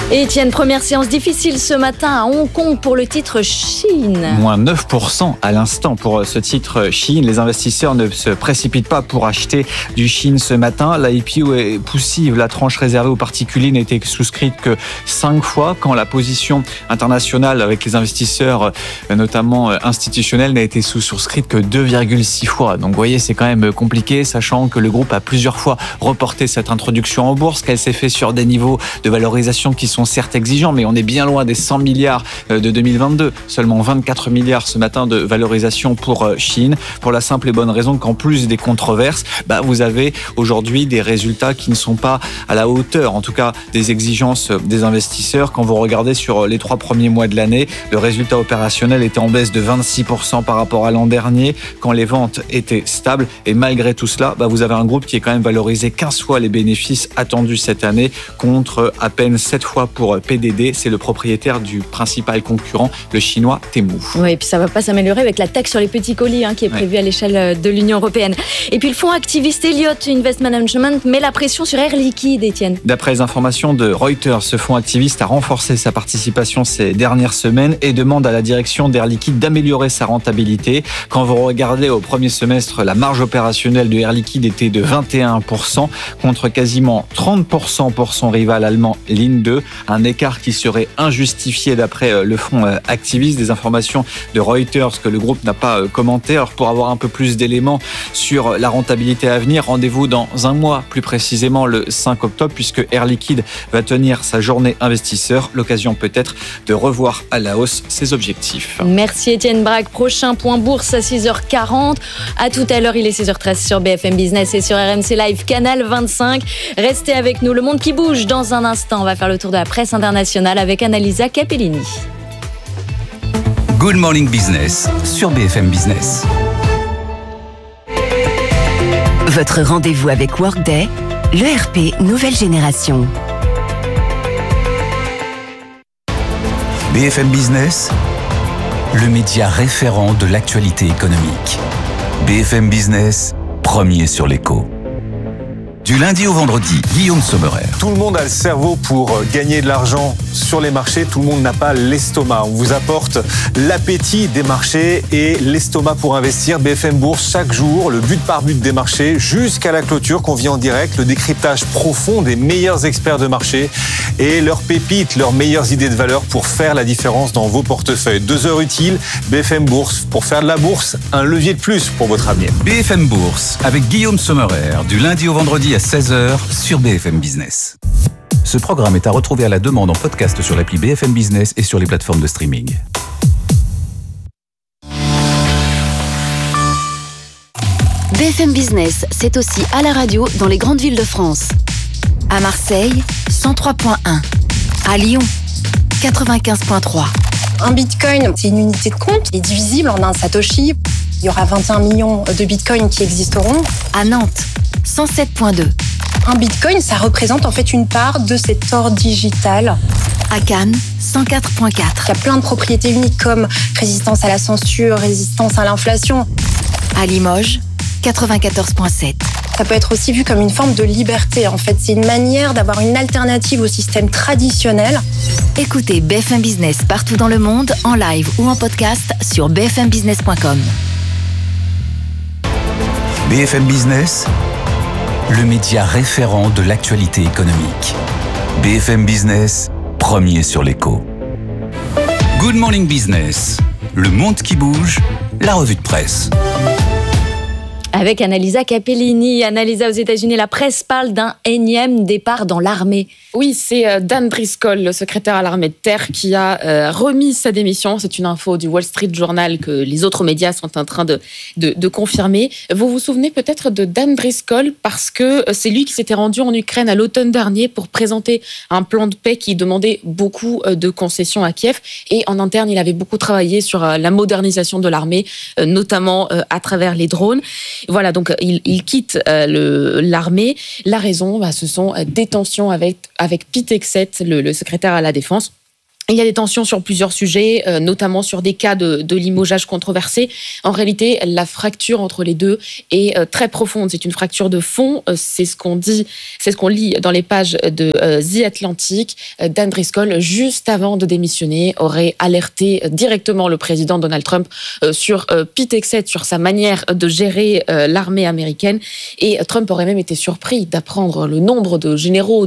Et Étienne, première séance difficile ce matin à Hong Kong pour le titre Shein. Moins 9% à l'instant pour ce titre Shein. Les investisseurs ne se précipitent pas pour acheter du Shein ce matin. La IPO est poussive. La tranche réservée aux particuliers n'était souscrite que 5 fois quand la position internationale avec les investisseurs, notamment institutionnels, n'a été souscrite que 2,6 fois. Donc vous voyez, c'est quand même compliqué, sachant que le groupe a plusieurs fois reporté cette introduction en bourse, qu'elle s'est fait sur des niveaux de valorisation qui sont certes exigeants, mais on est bien loin des 100 milliards de 2022. Seulement 24 milliards ce matin de valorisation pour Shein, pour la simple et bonne raison qu'en plus des controverses, vous avez aujourd'hui des résultats qui ne sont pas à la hauteur, en tout cas des exigences des investisseurs. Quand vous regardez sur les 3 premiers mois de l'année, le résultat opérationnel était en baisse de 26% par rapport à l'an dernier, quand les ventes étaient stables. Et malgré tout cela, vous avez un groupe qui est quand même valorisé 15 fois les bénéfices attendus cette année, contre à peine 7 fois pour PDD. C'est le propriétaire du principal concurrent, le chinois Temu. Oui, et puis ça ne va pas s'améliorer avec la taxe sur les petits colis qui est prévue à l'échelle de l'Union européenne. Et puis le fonds activiste Elliott Investment Management met la pression sur Air Liquide, Étienne. D'après les informations de Reuters, ce fonds activiste a renforcé sa participation ces dernières semaines et demande à la direction d'Air Liquide d'améliorer sa rentabilité. Quand vous regardez au premier semestre, la marge opérationnelle de Air Liquide était de 21% contre quasiment 30% pour son rival allemand Linde 2. Un écart qui serait injustifié d'après le fonds activiste. Des informations de Reuters que le groupe n'a pas commenté. Alors pour avoir un peu plus d'éléments sur la rentabilité à venir, rendez-vous dans un mois, plus précisément le 5 octobre, puisque Air Liquide va tenir sa journée investisseur. L'occasion peut-être de revoir à la hausse ses objectifs. Merci Étienne Braque. Prochain point bourse à 6h40. À tout à l'heure, il est 6h13 sur BFM Business et sur RMC Live, canal 25. Restez avec nous. Le monde qui bouge dans un instant. On va faire le tour de la presse internationale avec Annalisa Capellini. Good Morning Business sur BFM Business. Votre rendez-vous avec Workday, l'ERP nouvelle génération. BFM Business, le média référent de l'actualité économique. BFM Business, premier sur l'écho. Du lundi au vendredi, Guillaume Sommerer. Tout le monde a le cerveau pour gagner de l'argent sur les marchés. Tout le monde n'a pas l'estomac. On vous apporte l'appétit des marchés et l'estomac pour investir. BFM Bourse, chaque jour, le but par but des marchés jusqu'à la clôture qu'on vit en direct. Le décryptage profond des meilleurs experts de marché et leurs pépites, leurs meilleures idées de valeur pour faire la différence dans vos portefeuilles. 2 heures utiles, BFM Bourse. Pour faire de la bourse, un levier de plus pour votre avenir. BFM Bourse avec Guillaume Sommerer, du lundi au vendredi à 16h sur BFM Business. Ce programme est à retrouver à la demande en podcast sur l'appli BFM Business et sur les plateformes de streaming. BFM Business, c'est aussi à la radio dans les grandes villes de France. À Marseille, 103.1. À Lyon, 95.3. Un bitcoin, c'est une unité de compte qui est divisible en un satoshi. Il y aura 21 millions de bitcoins qui existeront. À Nantes, 107.2. Un bitcoin, ça représente en fait une part de cet or digital. À Cannes, 104.4. Il y a plein de propriétés uniques comme résistance à la censure, résistance à l'inflation. À Limoges, 94.7. Ça peut être aussi vu comme une forme de liberté. En fait, c'est une manière d'avoir une alternative au système traditionnel. Écoutez BFM Business partout dans le monde, en live ou en podcast sur bfmbusiness.com. BFM Business, le média référent de l'actualité économique. BFM Business, premier sur l'écho. Good Morning Business, le monde qui bouge, la revue de presse. Avec Annalisa Capellini. Annalisa, aux États-Unis, la presse parle d'un énième départ dans l'armée. Oui, c'est Dan Driscoll, le secrétaire à l'armée de terre, qui a remis sa démission. C'est une info du Wall Street Journal que les autres médias sont en train de confirmer. Vous vous souvenez peut-être de Dan Driscoll parce que c'est lui qui s'était rendu en Ukraine à l'automne dernier pour présenter un plan de paix qui demandait beaucoup de concessions à Kiev. Et en interne, il avait beaucoup travaillé sur la modernisation de l'armée, notamment à travers les drones. Voilà, donc il quitte l'armée. La raison, ce sont des tensions avec Pete Hegseth, le secrétaire à la Défense. Il y a des tensions sur plusieurs sujets, notamment sur des cas de limogeage controversés. En réalité, la fracture entre les deux est très profonde. C'est une fracture de fond. C'est ce qu'on dit, c'est ce qu'on lit dans les pages de The Atlantic. Dan Driscoll, juste avant de démissionner, aurait alerté directement le président Donald Trump sur Pete Hegseth, sur sa manière de gérer l'armée américaine. Et Trump aurait même été surpris d'apprendre le nombre de généraux,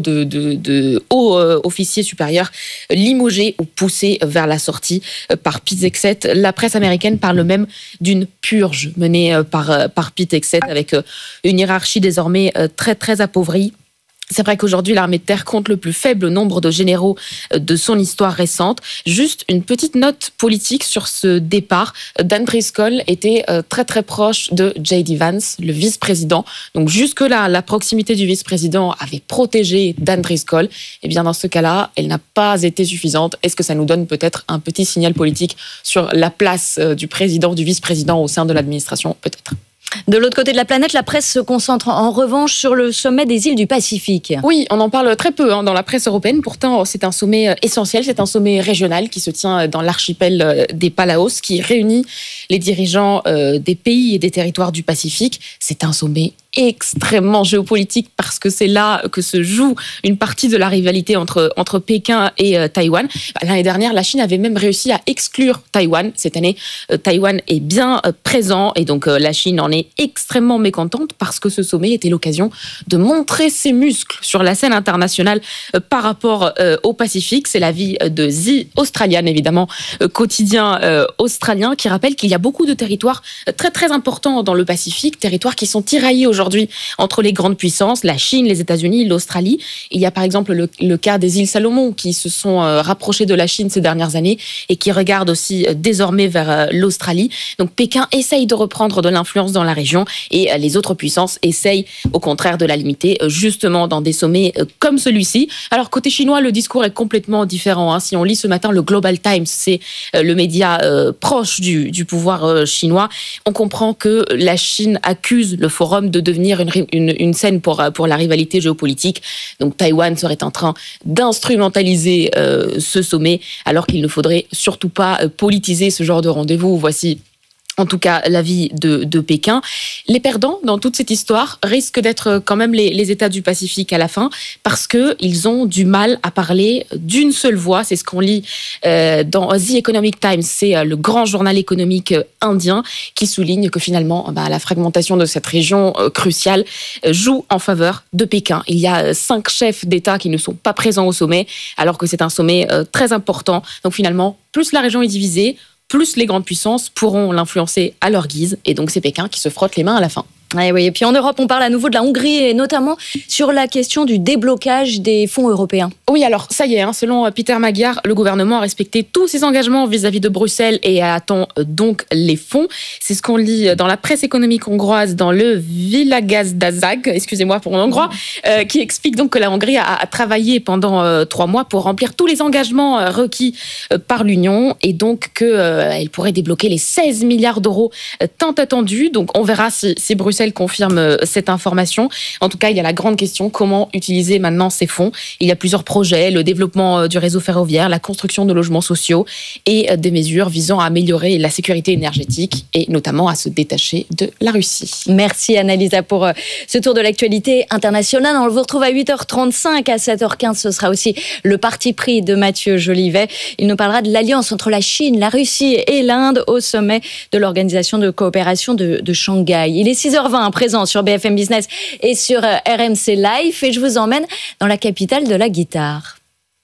de hauts officiers supérieurs limogés ou poussé vers la sortie par Pete Hegseth. La presse américaine parle même d'une purge menée par Pete Hegseth avec une hiérarchie désormais très très appauvrie. C'est vrai qu'aujourd'hui, l'armée de terre compte le plus faible nombre de généraux de son histoire récente. Juste une petite note politique sur ce départ. Dan Driscoll était très très proche de J.D. Vance, le vice-président. Donc jusque-là, la proximité du vice-président avait protégé Dan Driscoll. Et bien dans ce cas-là, elle n'a pas été suffisante. Est-ce que ça nous donne peut-être un petit signal politique sur la place du président, du vice-président au sein de l'administration? Peut-être. De l'autre côté de la planète, la presse se concentre en revanche sur le sommet des îles du Pacifique. Oui, on en parle très peu dans la presse européenne. Pourtant, c'est un sommet essentiel. C'est un sommet régional qui se tient dans l'archipel des Palaos, qui réunit les dirigeants des pays et des territoires du Pacifique. C'est un sommet extrêmement géopolitique parce que c'est là que se joue une partie de la rivalité entre Pékin et Taïwan. L'année dernière, la Chine avait même réussi à exclure Taïwan. Cette année, Taïwan est bien présent et donc la Chine en est extrêmement mécontente parce que ce sommet était l'occasion de montrer ses muscles sur la scène internationale par rapport au Pacifique. C'est l'avis de The Australian, évidemment, quotidien australien, qui rappelle qu'il y a beaucoup de territoires très très importants dans le Pacifique, territoires qui sont tiraillés aujourd'hui entre les grandes puissances, la Chine, les États-Unis, l'Australie. Il y a par exemple le cas des îles Salomon qui se sont rapprochées de la Chine ces dernières années et qui regardent aussi désormais vers l'Australie. Donc Pékin essaye de reprendre de l'influence dans la région et les autres puissances essayent au contraire de la limiter justement dans des sommets comme celui-ci. Alors côté chinois, le discours est complètement différent. Si on lit ce matin le Global Times, c'est le média proche du pouvoir chinois, on comprend que la Chine accuse le forum de devenir une scène pour la rivalité géopolitique. Donc Taïwan serait en train d'instrumentaliser ce sommet, alors qu'il ne faudrait surtout pas politiser ce genre de rendez-vous. Voici en tout cas l'avis de Pékin. Les perdants dans toute cette histoire risquent d'être quand même les États du Pacifique à la fin, parce qu'ils ont du mal à parler d'une seule voix. C'est ce qu'on lit dans The Economic Times, c'est le grand journal économique indien, qui souligne que finalement la fragmentation de cette région cruciale joue en faveur de Pékin. Il y a 5 chefs d'État qui ne sont pas présents au sommet, alors que c'est un sommet très important. Donc finalement, plus la région est divisée, plus les grandes puissances pourront l'influencer à leur guise. Et donc, c'est Pékin qui se frotte les mains à la fin. Oui, et puis en Europe, on parle à nouveau de la Hongrie et notamment sur la question du déblocage des fonds européens. Oui, alors ça y est, selon Peter Magyar, le gouvernement a respecté tous ses engagements vis-à-vis de Bruxelles et attend donc les fonds. C'est ce qu'on lit dans la presse économique hongroise, dans le Világgazdaság, excusez-moi pour mon hongrois, qui explique donc que la Hongrie a travaillé pendant 3 mois pour remplir tous les engagements requis par l'Union et donc qu'elle pourrait débloquer les 16 milliards d'euros tant attendus. Donc on verra si Bruxelles confirme cette information. En tout cas, il y a la grande question, comment utiliser maintenant ces fonds? Il y a plusieurs projets, le développement du réseau ferroviaire, la construction de logements sociaux et des mesures visant à améliorer la sécurité énergétique et notamment à se détacher de la Russie. Merci Annalisa pour ce tour de l'actualité internationale. On vous retrouve à 8h35, à 7h15. Ce sera aussi le parti pris de Mathieu Jolivet. Il nous parlera de l'alliance entre la Chine, la Russie et l'Inde au sommet de l'Organisation de coopération de Shanghai. Il est 6h20 à présent sur BFM Business et sur RMC Live et je vous emmène dans la capitale de la guitare.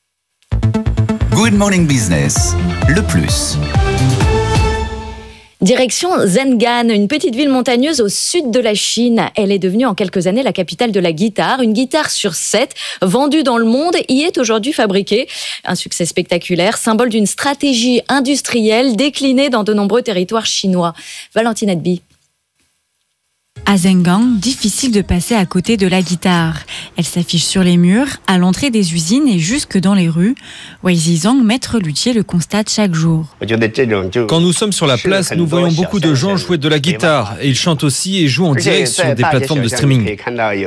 Good Morning Business, le plus. Direction Zhengan, une petite ville montagneuse au sud de la Chine. Elle est devenue en quelques années la capitale de la guitare. Une guitare sur 7 vendue dans le monde y est aujourd'hui fabriquée. Un succès spectaculaire, symbole d'une stratégie industrielle déclinée dans de nombreux territoires chinois. Valentine Adby. À Zhengan, difficile de passer à côté de la guitare. Elle s'affiche sur les murs, à l'entrée des usines et jusque dans les rues. Wei Zizang, maître luthier, le constate chaque jour. Quand nous sommes sur la place, nous voyons beaucoup de gens jouer de la guitare. Et ils chantent aussi et jouent en direct sur des plateformes de streaming.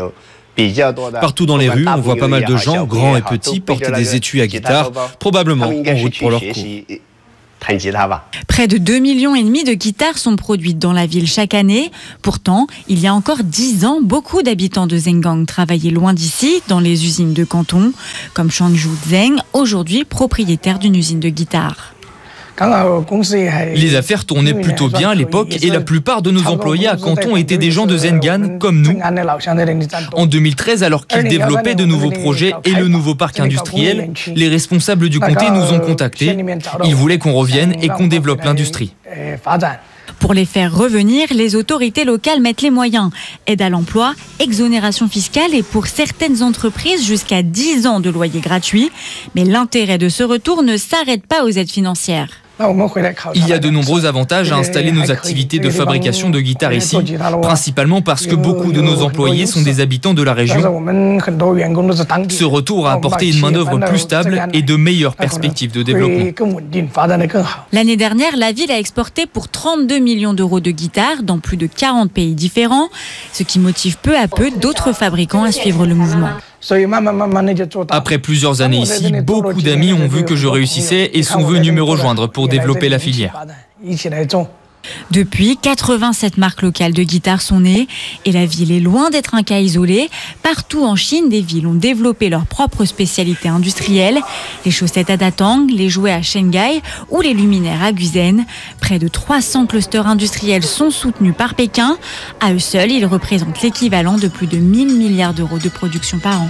Partout dans les rues, on voit pas mal de gens, grands et petits, porter des étuis à guitare, probablement en route pour leur cours. Près de 2,5 millions de guitares sont produites dans la ville chaque année. Pourtant, il y a encore 10 ans, beaucoup d'habitants de Zhengang travaillaient loin d'ici, dans les usines de Canton, comme Changzhou Zheng, aujourd'hui propriétaire d'une usine de guitare. Les affaires tournaient plutôt bien à l'époque et la plupart de nos employés à Canton étaient des gens de Zhengan comme nous. En 2013, alors qu'ils développaient de nouveaux projets et le nouveau parc industriel, les responsables du comté nous ont contactés. Ils voulaient qu'on revienne et qu'on développe l'industrie. Pour les faire revenir, les autorités locales mettent les moyens. Aide à l'emploi, exonération fiscale et pour certaines entreprises jusqu'à 10 ans de loyer gratuit. Mais l'intérêt de ce retour ne s'arrête pas aux aides financières. Il y a de nombreux avantages à installer nos activités de fabrication de guitares ici, principalement parce que beaucoup de nos employés sont des habitants de la région. Ce retour a apporté une main-d'œuvre plus stable et de meilleures perspectives de développement. L'année dernière, la ville a exporté pour 32 millions d'euros de guitares dans plus de 40 pays différents, ce qui motive peu à peu d'autres fabricants à suivre le mouvement. Après plusieurs années ici, beaucoup d'amis ont vu que je réussissais et sont venus me rejoindre pour développer la filière. Depuis, 87 marques locales de guitares sont nées et la ville est loin d'être un cas isolé. Partout en Chine, des villes ont développé leurs propres spécialités industrielles. Les chaussettes à Datang, les jouets à Shanghai ou les luminaires à Guzen. Près de 300 clusters industriels sont soutenus par Pékin. À eux seuls, ils représentent l'équivalent de plus de 1 000 milliards d'euros de production par an.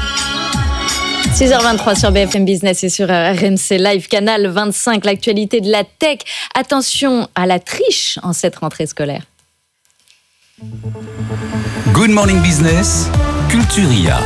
6h23 sur BFM Business et sur RMC Live, Canal 25, l'actualité de la tech. Attention à la triche en cette rentrée scolaire. Good Morning Business, Culturia.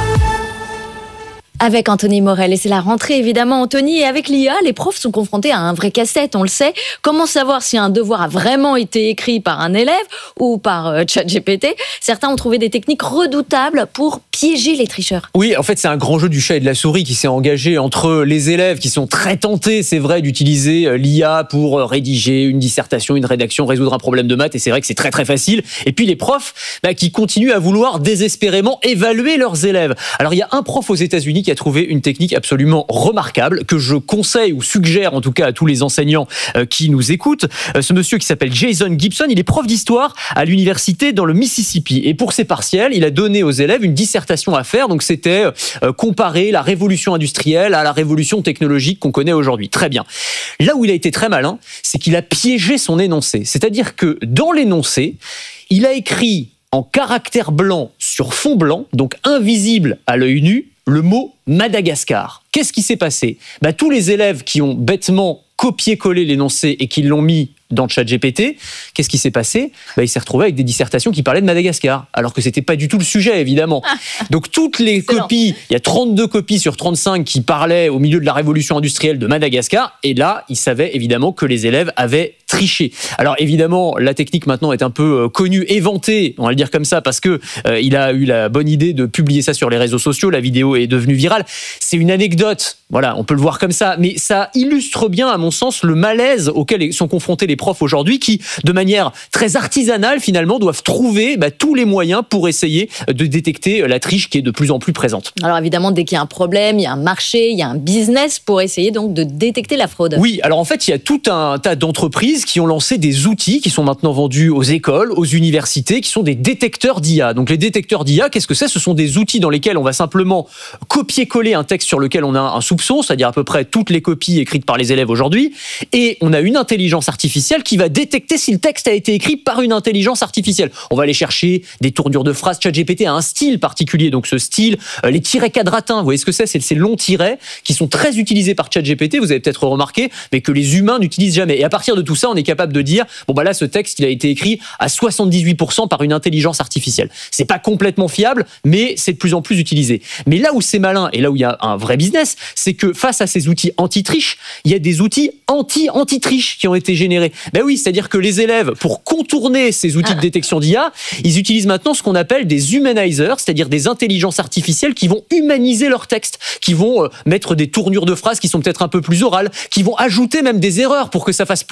Avec Anthony Morel, et c'est la rentrée évidemment Anthony, et avec l'IA, les profs sont confrontés à un vrai casse-tête, on le sait. Comment savoir si un devoir a vraiment été écrit par un élève ou par ChatGPT? Certains ont trouvé des techniques redoutables pour piéger les tricheurs. Oui, en fait c'est un grand jeu du chat et de la souris qui s'est engagé entre les élèves qui sont très tentés, c'est vrai, d'utiliser l'IA pour rédiger une dissertation, une rédaction, résoudre un problème de maths, et c'est vrai que c'est très très facile. Et puis les profs qui continuent à vouloir désespérément évaluer leurs élèves. Alors il y a un prof aux États-Unis qui a trouvé une technique absolument remarquable que je conseille ou suggère en tout cas à tous les enseignants qui nous écoutent. Ce monsieur qui s'appelle Jason Gibson, il est prof d'histoire à l'université dans le Mississippi et pour ses partiels, il a donné aux élèves une dissertation à faire. Donc c'était comparer la révolution industrielle à la révolution technologique qu'on connaît aujourd'hui. Très bien. Là où il a été très malin, c'est qu'il a piégé son énoncé. C'est-à-dire que dans l'énoncé, il a écrit en caractères blancs sur fond blanc, donc invisible à l'œil nu, le mot Madagascar. Qu'est-ce qui s'est passé ? Tous les élèves qui ont bêtement copié-collé l'énoncé et qui l'ont mis dans ChatGPT, qu'est-ce qui s'est passé ? Il s'est retrouvé avec des dissertations qui parlaient de Madagascar, alors que c'était pas du tout le sujet, évidemment. Donc toutes les copies, il y a 32 copies sur 35 qui parlaient au milieu de la révolution industrielle de Madagascar, et là, ils savaient évidemment que les élèves avaient triché. Alors évidemment, la technique maintenant est un peu connue, éventée, on va le dire comme ça, parce que il a eu la bonne idée de publier ça sur les réseaux sociaux, la vidéo est devenue virale. C'est une anecdote, voilà, on peut le voir comme ça, mais ça illustre bien, à mon sens, le malaise auquel sont confrontés les profs aujourd'hui qui, de manière très artisanale, finalement, doivent trouver tous les moyens pour essayer de détecter la triche qui est de plus en plus présente. Alors évidemment, dès qu'il y a un problème, il y a un marché, il y a un business pour essayer donc de détecter la fraude. Oui, alors en fait, il y a tout un tas d'entreprises qui ont lancé des outils qui sont maintenant vendus aux écoles, aux universités, qui sont des détecteurs d'IA. Donc les détecteurs d'IA, qu'est-ce que c'est ? Ce sont des outils dans lesquels on va simplement copier-coller un texte sur lequel on a un soupçon, c'est-à-dire à peu près toutes les copies écrites par les élèves aujourd'hui, et on a une intelligence artificielle qui va détecter si le texte a été écrit par une intelligence artificielle. On va aller chercher des tournures de phrases. ChatGPT a un style particulier, donc ce style, les tirets quadratins, vous voyez ce que c'est ? C'est ces longs tirets qui sont très utilisés par ChatGPT, vous avez peut-être remarqué, mais que les humains n'utilisent jamais. Et à partir de tout ça, on est capable de dire, là, ce texte, il a été écrit à 78% par une intelligence artificielle. C'est pas complètement fiable, mais c'est de plus en plus utilisé. Mais là où c'est malin, et là où il y a un vrai business, c'est que face à ces outils anti-triche, il y a des outils anti-triche qui ont été générés. Oui, c'est-à-dire que les élèves, pour contourner ces outils de détection d'IA, ils utilisent maintenant ce qu'on appelle des humanizers, c'est-à-dire des intelligences artificielles qui vont humaniser leur texte, qui vont mettre des tournures de phrases qui sont peut-être un peu plus orales, qui vont ajouter même des erreurs pour que ça fasse plus vrai.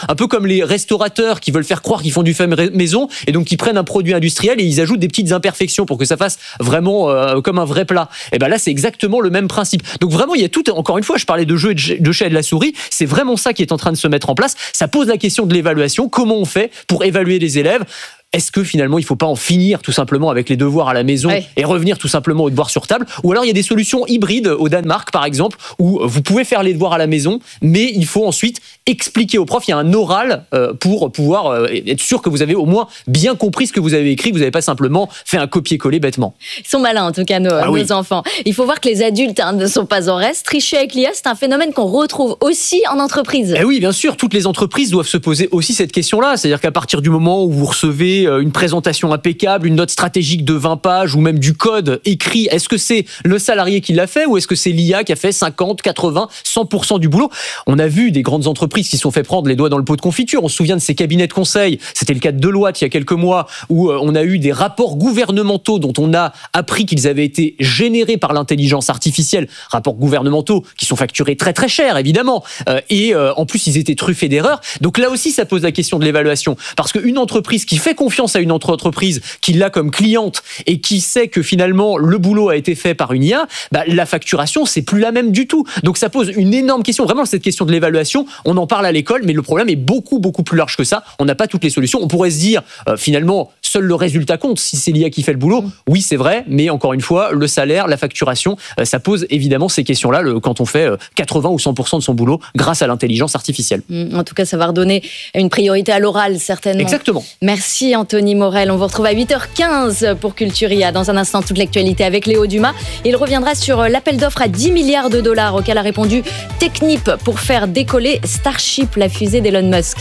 Un peu comme les restaurateurs qui veulent faire croire qu'ils font du fait maison et donc qui prennent un produit industriel et ils ajoutent des petites imperfections pour que ça fasse vraiment comme un vrai plat. Et ben là, c'est exactement le même principe. Donc vraiment, il y a tout, encore une fois, je parlais de jeu de chat et de la souris, c'est vraiment ça qui est en train de se mettre en place. Ça pose la question de l'évaluation. Comment on fait pour évaluer les élèves ? Est-ce que finalement il ne faut pas en finir tout simplement avec les devoirs à la maison et revenir tout simplement aux devoirs sur table ? Ou alors il y a des solutions hybrides au Danemark par exemple où vous pouvez faire les devoirs à la maison mais il faut ensuite expliquer au prof, il y a un oral pour pouvoir être sûr que vous avez au moins bien compris ce que vous avez écrit, que vous n'avez pas simplement fait un copier-coller bêtement. Ils sont malins en tout cas nos enfants. Il faut voir que les adultes ne sont pas en reste. Tricher avec l'IA, c'est un phénomène qu'on retrouve aussi en entreprise. Et oui, bien sûr, toutes les entreprises doivent se poser aussi cette question-là. C'est-à-dire qu'à partir du moment où vous recevez une présentation impeccable, une note stratégique de 20 pages ou même du code écrit, est-ce que c'est le salarié qui l'a fait ou est-ce que c'est l'IA qui a fait 50, 80, 100% du boulot ? On a vu des grandes entreprises qui se sont fait prendre les doigts dans le pot de confiture. On se souvient de ces cabinets de conseil. C'était le cas de Deloitte il y a quelques mois où on a eu des rapports gouvernementaux dont on a appris qu'ils avaient été générés par l'intelligence artificielle. Rapports gouvernementaux qui sont facturés très très cher évidemment. Et en plus ils étaient truffés d'erreurs. Donc là aussi ça pose la question de l'évaluation. Parce qu'une entreprise qui fait confiance à une autre entreprise qui l'a comme cliente et qui sait que finalement le boulot a été fait par une IA, la facturation c'est plus la même du tout. Donc ça pose une énorme question. Vraiment cette question de l'évaluation, on en parle à l'école, mais le problème est beaucoup plus large que ça. On n'a pas toutes les solutions. On pourrait se dire finalement seul le résultat compte. Si c'est l'IA qui fait le boulot, oui c'est vrai, mais encore une fois le salaire, la facturation, ça pose évidemment ces questions-là quand on fait 80 ou 100% de son boulot grâce à l'intelligence artificielle. En tout cas, ça va redonner une priorité à l'oral certainement. Exactement. Merci Anthony Morel. On vous retrouve à 8h15 pour Culturia. Dans un instant, toute l'actualité avec Léo Dumas. Il reviendra sur l'appel d'offres à 10 milliards de dollars auquel a répondu Technip pour faire décoller Starship, la fusée d'Elon Musk.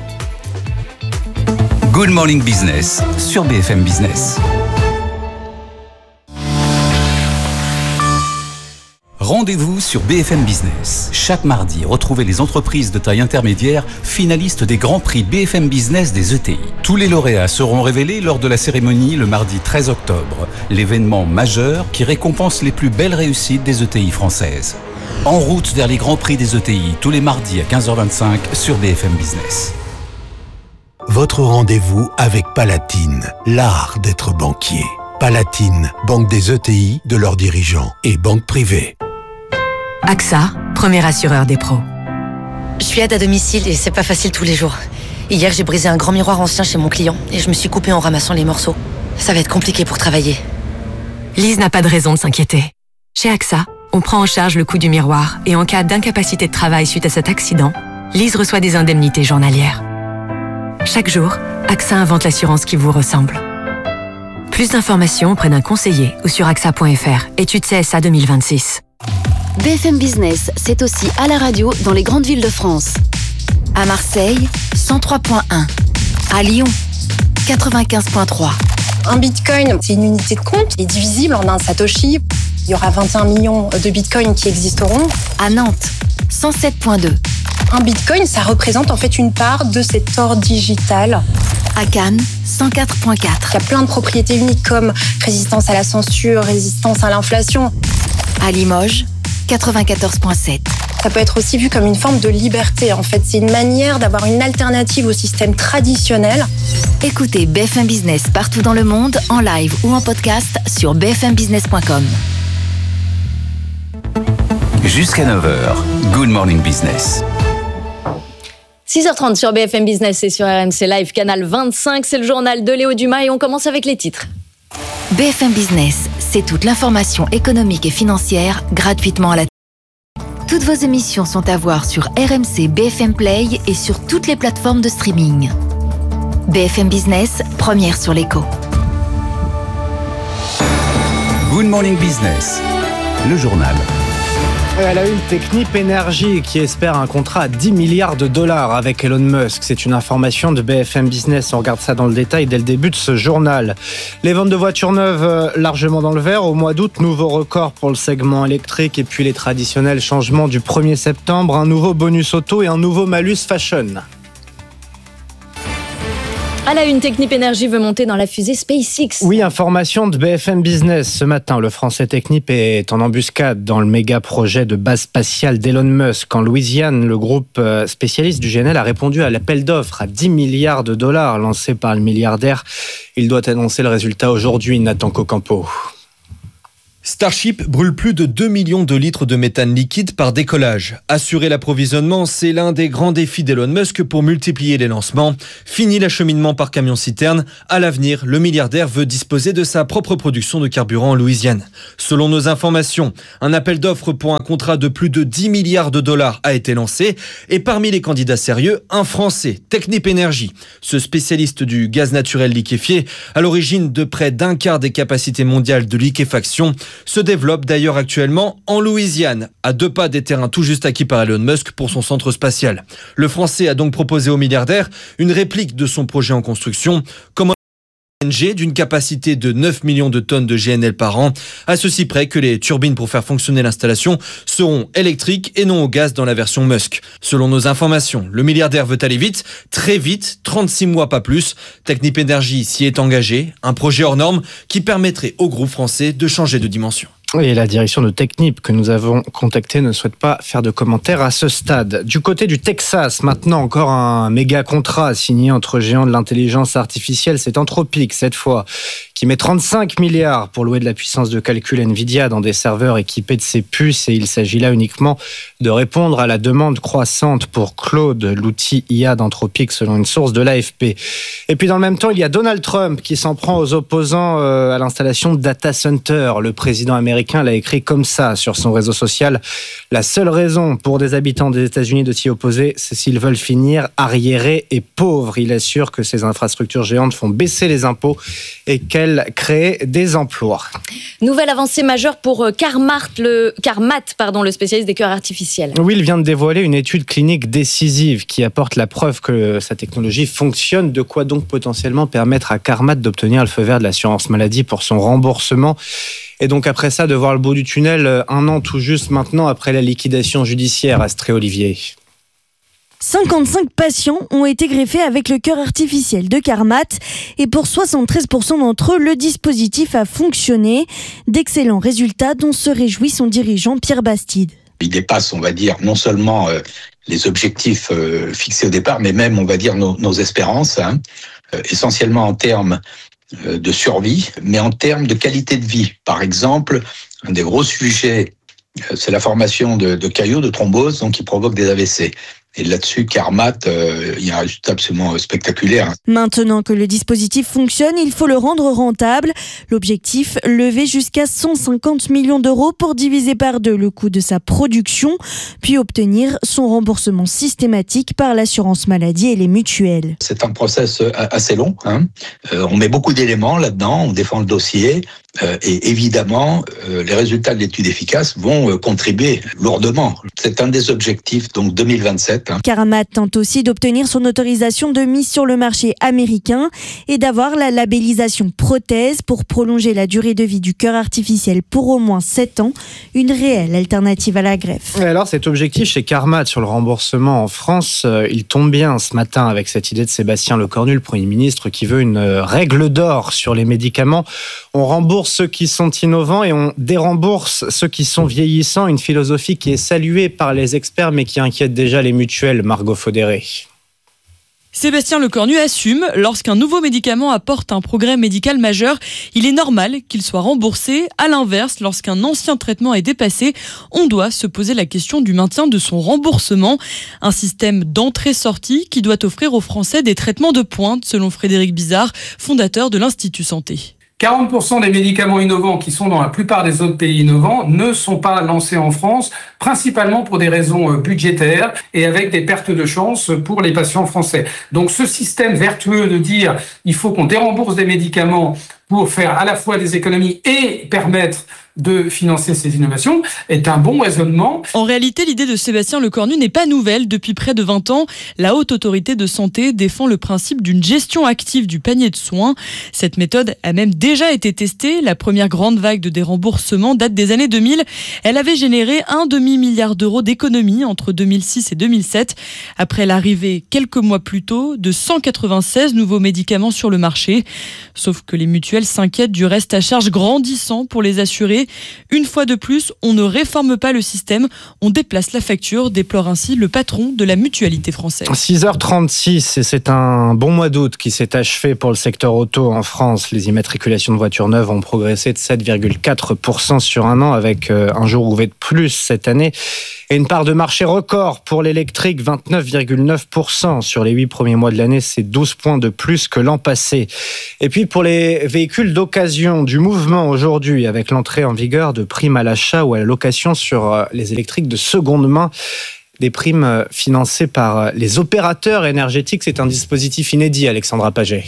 Good Morning Business sur BFM Business. Rendez-vous sur BFM Business. Chaque mardi, retrouvez les entreprises de taille intermédiaire finalistes des grands prix BFM Business des ETI. Tous les lauréats seront révélés lors de la cérémonie le mardi 13 octobre, l'événement majeur qui récompense les plus belles réussites des ETI françaises. En route vers les grands prix des ETI, tous les mardis à 15h25 sur BFM Business. Votre rendez-vous avec Palatine, l'art d'être banquier. Palatine, banque des ETI, de leurs dirigeants et banque privée. AXA, premier assureur des pros. Je suis aide à domicile et c'est pas facile tous les jours. Hier, j'ai brisé un grand miroir ancien chez mon client et je me suis coupée en ramassant les morceaux. Ça va être compliqué pour travailler. Lise n'a pas de raison de s'inquiéter. Chez AXA, on prend en charge le coût du miroir et en cas d'incapacité de travail suite à cet accident, Lise reçoit des indemnités journalières. Chaque jour, AXA invente l'assurance qui vous ressemble. Plus d'informations auprès d'un conseiller ou sur axa.fr. Étude CSA 2026. BFM Business, c'est aussi à la radio dans les grandes villes de France. À Marseille, 103.1. À Lyon, 95.3. Un bitcoin, c'est une unité de compte qui est divisible en un satoshi. Il y aura 21 millions de bitcoins qui existeront. À Nantes, 107.2. Un bitcoin, ça représente en fait une part de cet or digital. À Cannes, 104.4. Il y a plein de propriétés uniques comme résistance à la censure, résistance à l'inflation. À Limoges, 94.7. Ça peut être aussi vu comme une forme de liberté. En fait, c'est une manière d'avoir une alternative au système traditionnel. Écoutez BFM Business partout dans le monde, en live ou en podcast sur bfmbusiness.com. Jusqu'à 9h, Good Morning Business. 6h30 sur BFM Business et sur RMC Live, canal 25. C'est le journal de Léo Dumas et on commence avec les titres. BFM Business, c'est toute l'information économique et financière gratuitement à la Toutes vos émissions sont à voir sur RMC BFM Play et sur toutes les plateformes de streaming. BFM Business, première sur l'écho. Good Morning Business, le journal. À la une, Technip Energy qui espère un contrat à 10 milliards de dollars avec Elon Musk. C'est une information de BFM Business. On regarde ça dans le détail dès le début de ce journal. Les ventes de voitures neuves largement dans le vert. Au mois d'août, nouveau record pour le segment électrique et puis les traditionnels changements du 1er septembre. Un nouveau bonus auto et un nouveau malus fashion. À la une, Technip Energies veut monter dans la fusée SpaceX. Oui, information de BFM Business. Ce matin, le français Technip est en embuscade dans le méga projet de base spatiale d'Elon Musk. En Louisiane, le groupe spécialiste du GNL a répondu à l'appel d'offres à 10 milliards de dollars lancé par le milliardaire. Il doit annoncer le résultat aujourd'hui, Nathan Cocampo. Starship brûle plus de 2 millions de litres de méthane liquide par décollage. Assurer l'approvisionnement, c'est l'un des grands défis d'Elon Musk pour multiplier les lancements. Fini l'acheminement par camion-citerne. À l'avenir, le milliardaire veut disposer de sa propre production de carburant en Louisiane. Selon nos informations, un appel d'offres pour un contrat de plus de 10 milliards de dollars a été lancé. Et parmi les candidats sérieux, un Français, Technip Energies. Ce spécialiste du gaz naturel liquéfié, à l'origine de près d'un quart des capacités mondiales de liquéfaction, se développe d'ailleurs actuellement en Louisiane, à 2 pas des terrains tout juste acquis par Elon Musk pour son centre spatial. Le Français a donc proposé au milliardaire une réplique de son projet en construction, comme LNG d'une capacité de 9 millions de tonnes de GNL par an, à ceci près que les turbines pour faire fonctionner l'installation seront électriques et non au gaz dans la version Musk. Selon nos informations, le milliardaire veut aller vite, très vite, 36 mois pas plus. Technip Energies s'y est engagé, un projet hors norme qui permettrait au groupe français de changer de dimension. Et la direction de Technip que nous avons contactée ne souhaite pas faire de commentaires à ce stade. Du côté du Texas, maintenant encore un méga contrat signé entre géants de l'intelligence artificielle. C'est Anthropic cette fois, qui met 35 milliards pour louer de la puissance de calcul Nvidia dans des serveurs équipés de ses puces. Et il s'agit là uniquement de répondre à la demande croissante pour Claude, l'outil IA d'Anthropic selon une source de l'AFP. Et puis dans le même temps, il y a Donald Trump qui s'en prend aux opposants à l'installation de data center. Le président américain l'a écrit comme ça sur son réseau social. La seule raison pour des habitants des États-Unis de s'y opposer, c'est s'ils veulent finir arriérés et pauvres. Il assure que ces infrastructures géantes font baisser les impôts et qu'elles créent des emplois. Nouvelle avancée majeure pour Carmat, le spécialiste des cœurs artificiels. Oui, il vient de dévoiler une étude clinique décisive qui apporte la preuve que sa technologie fonctionne. De quoi donc potentiellement permettre à Carmat d'obtenir le feu vert de l'assurance maladie pour son remboursement. Et donc après ça, de voir le bout du tunnel, 1 an tout juste maintenant après la liquidation judiciaire, Astrée Olivier. 55 patients ont été greffés avec le cœur artificiel de Carmat et pour 73% d'entre eux, le dispositif a fonctionné. D'excellents résultats dont se réjouit son dirigeant Pierre Bastide. Il dépasse, on va dire, non seulement les objectifs fixés au départ, mais même, on va dire, nos espérances, essentiellement en termes de survie, mais en termes de qualité de vie. Par exemple, un des gros sujets, c'est la formation de caillots, de thromboses, donc qui provoquent des AVC. Et là-dessus, Carmat, il y a un résultat absolument spectaculaire. Maintenant que le dispositif fonctionne, il faut le rendre rentable. L'objectif, lever jusqu'à 150 millions d'euros pour diviser par 2 le coût de sa production, puis obtenir son remboursement systématique par l'assurance maladie et les mutuelles. C'est un process assez long. On met beaucoup d'éléments là-dedans, on défend le dossier. Et évidemment, les résultats de l'étude efficace vont contribuer lourdement. C'est un des objectifs, donc 2027. Carmat tente aussi d'obtenir son autorisation de mise sur le marché américain et d'avoir la labellisation prothèse pour prolonger la durée de vie du cœur artificiel pour au moins 7 ans, une réelle alternative à la greffe. Et alors cet objectif chez Carmat sur le remboursement en France, il tombe bien ce matin avec cette idée de Sébastien Lecornu, le Premier ministre, qui veut une règle d'or sur les médicaments. On rembourse ceux qui sont innovants et on dérembourse ceux qui sont vieillissants. Une philosophie qui est saluée par les experts mais qui inquiète déjà les mutuelles. Margot Faudéré. Sébastien Lecornu assume, lorsqu'un nouveau médicament apporte un progrès médical majeur, il est normal qu'il soit remboursé. À l'inverse, lorsqu'un ancien traitement est dépassé, on doit se poser la question du maintien de son remboursement. Un système d'entrée-sortie qui doit offrir aux Français des traitements de pointe, selon Frédéric Bizard, fondateur de l'Institut Santé. 40% des médicaments innovants qui sont dans la plupart des autres pays innovants ne sont pas lancés en France, principalement pour des raisons budgétaires et avec des pertes de chance pour les patients français. Donc ce système vertueux de dire il faut qu'on dérembourse des médicaments pour faire à la fois des économies et permettre de financer ces innovations est un bon raisonnement. En réalité, l'idée de Sébastien Lecornu n'est pas nouvelle. Depuis près de 20 ans, la Haute Autorité de Santé défend le principe d'une gestion active du panier de soins. Cette méthode a même déjà été testée. La première grande vague de déremboursements date des années 2000. Elle avait généré 1,5 milliard d'euros d'économies entre 2006 et 2007. Après l'arrivée, quelques mois plus tôt, de 196 nouveaux médicaments sur le marché. Sauf que les mutuelles s'inquiètent du reste à charge grandissant pour les assurés. Une fois de plus, on ne réforme pas le système, on déplace la facture, déplore ainsi le patron de la mutualité française. 6h36, et c'est un bon mois d'août qui s'est achevé pour le secteur auto en France. Les immatriculations de voitures neuves ont progressé de 7,4% sur un an, avec un jour ouvré de plus cette année. Et une part de marché record pour l'électrique, 29,9% sur les 8 premiers mois de l'année, c'est 12 points de plus que l'an passé. Et puis pour les véhicules d'occasion, du mouvement aujourd'hui avec l'entrée en vigueur de primes à l'achat ou à la location sur les électriques de seconde main. Des primes financées par les opérateurs énergétiques, c'est un dispositif inédit, Alexandra Paget.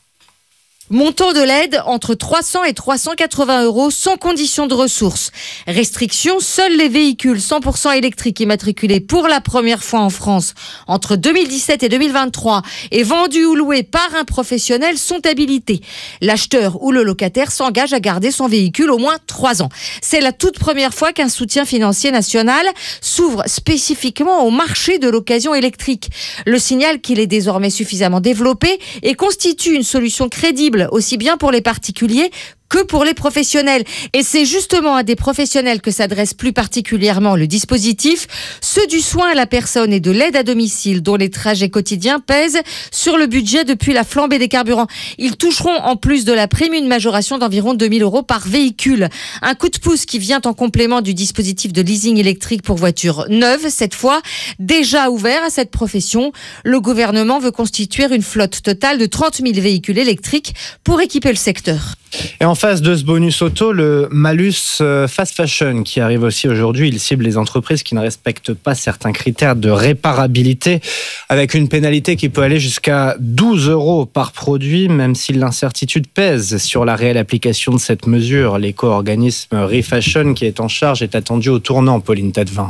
Montant de l'aide entre 300 et 380 euros sans condition de ressources. Restriction, seuls les véhicules 100% électriques immatriculés pour la première fois en France entre 2017 et 2023 et vendus ou loués par un professionnel sont habilités. L'acheteur ou le locataire s'engage à garder son véhicule au moins 3 ans. C'est la toute première fois qu'un soutien financier national s'ouvre spécifiquement au marché de l'occasion électrique. Le signal qu'il est désormais suffisamment développé et constitue une solution crédible aussi bien pour les particuliers que pour les professionnels. Et c'est justement à des professionnels que s'adresse plus particulièrement le dispositif, ceux du soin à la personne et de l'aide à domicile dont les trajets quotidiens pèsent sur le budget depuis la flambée des carburants. Ils toucheront en plus de la prime une majoration d'environ 2 000 euros par véhicule. Un coup de pouce qui vient en complément du dispositif de leasing électrique pour voitures neuves, cette fois déjà ouvert à cette profession. Le gouvernement veut constituer une flotte totale de 30 000 véhicules électriques pour équiper le secteur. Et en face de ce bonus auto, le malus fast fashion qui arrive aussi aujourd'hui, il cible les entreprises qui ne respectent pas certains critères de réparabilité avec une pénalité qui peut aller jusqu'à 12 euros par produit, même si l'incertitude pèse sur la réelle application de cette mesure. L'éco-organisme Refashion qui est en charge est attendu au tournant, Pauline Tadevin.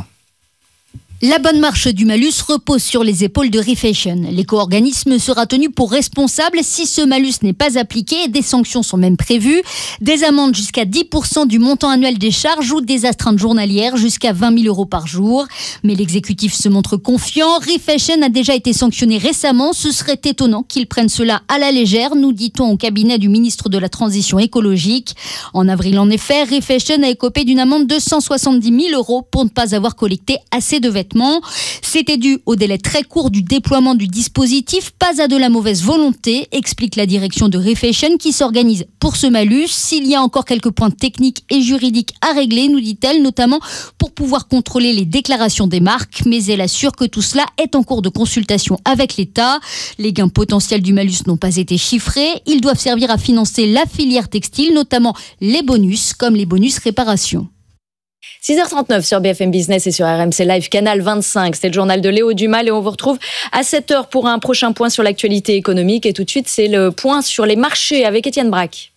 La bonne marche du malus repose sur les épaules de Refashion. L'éco-organisme sera tenu pour responsable si ce malus n'est pas appliqué et des sanctions sont même prévues. Des amendes jusqu'à 10% du montant annuel des charges ou des astreintes journalières jusqu'à 20 000 euros par jour. Mais l'exécutif se montre confiant. Refashion a déjà été sanctionné récemment. Ce serait étonnant qu'ils prennent cela à la légère, nous dit-on au cabinet du ministre de la Transition écologique. En avril, en effet, Refashion a écopé d'une amende de 170 000 euros pour ne pas avoir collecté assez de vêtements. C'était dû au délai très court du déploiement du dispositif, pas à de la mauvaise volonté, explique la direction de Refashion qui s'organise pour ce malus. S'il y a encore quelques points techniques et juridiques à régler, nous dit-elle, notamment pour pouvoir contrôler les déclarations des marques, mais elle assure que tout cela est en cours de consultation avec l'État. Les gains potentiels du malus n'ont pas été chiffrés, ils doivent servir à financer la filière textile, notamment les bonus, comme les bonus réparation. 6h39 sur BFM Business et sur RMC Live, Canal 25. C'est le journal de Léo Dumas et on vous retrouve à 7h pour un prochain point sur l'actualité économique. Et tout de suite, c'est le point sur les marchés avec Étienne Braque.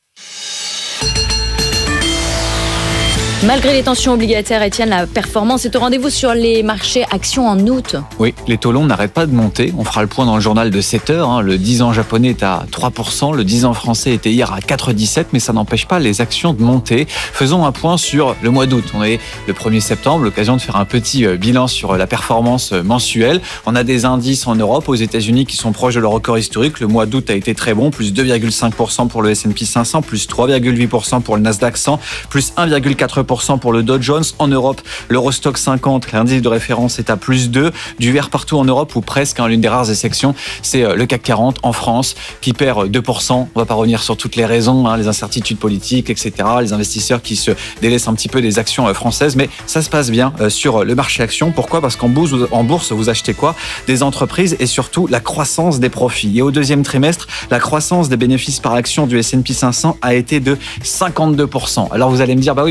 Malgré les tensions obligataires, Étienne, la performance est au rendez-vous sur les marchés actions en août. Oui, les taux longs n'arrêtent pas de monter. On fera le point dans le journal de 7h. Le 10 ans japonais est à 3%, le 10 ans français était hier à 4,17, mais ça n'empêche pas les actions de monter. Faisons un point sur le mois d'août. On est le 1er septembre, l'occasion de faire un petit bilan sur la performance mensuelle. On a des indices en Europe, aux États-Unis qui sont proches de leur record historique. Le mois d'août a été très bon, plus 2,5% pour le S&P 500, plus 3,8% pour le Nasdaq 100, plus 1,4% pour le Dow Jones. En Europe, l'Eurostock 50, l'indice de référence est à plus 2. Du vert partout en Europe, ou presque, l'une des rares exceptions, c'est le CAC 40 en France qui perd 2%. On ne va pas revenir sur toutes les raisons, les incertitudes politiques, etc., les investisseurs qui se délaissent un petit peu des actions françaises, mais ça se passe bien sur le marché actions. Pourquoi ? Parce qu'en bourse, vous achetez quoi ? Des entreprises et surtout la croissance des profits. Et au deuxième trimestre, la croissance des bénéfices par action du S&P 500 a été de 52%. Alors vous allez me dire, bah oui, mais ça a été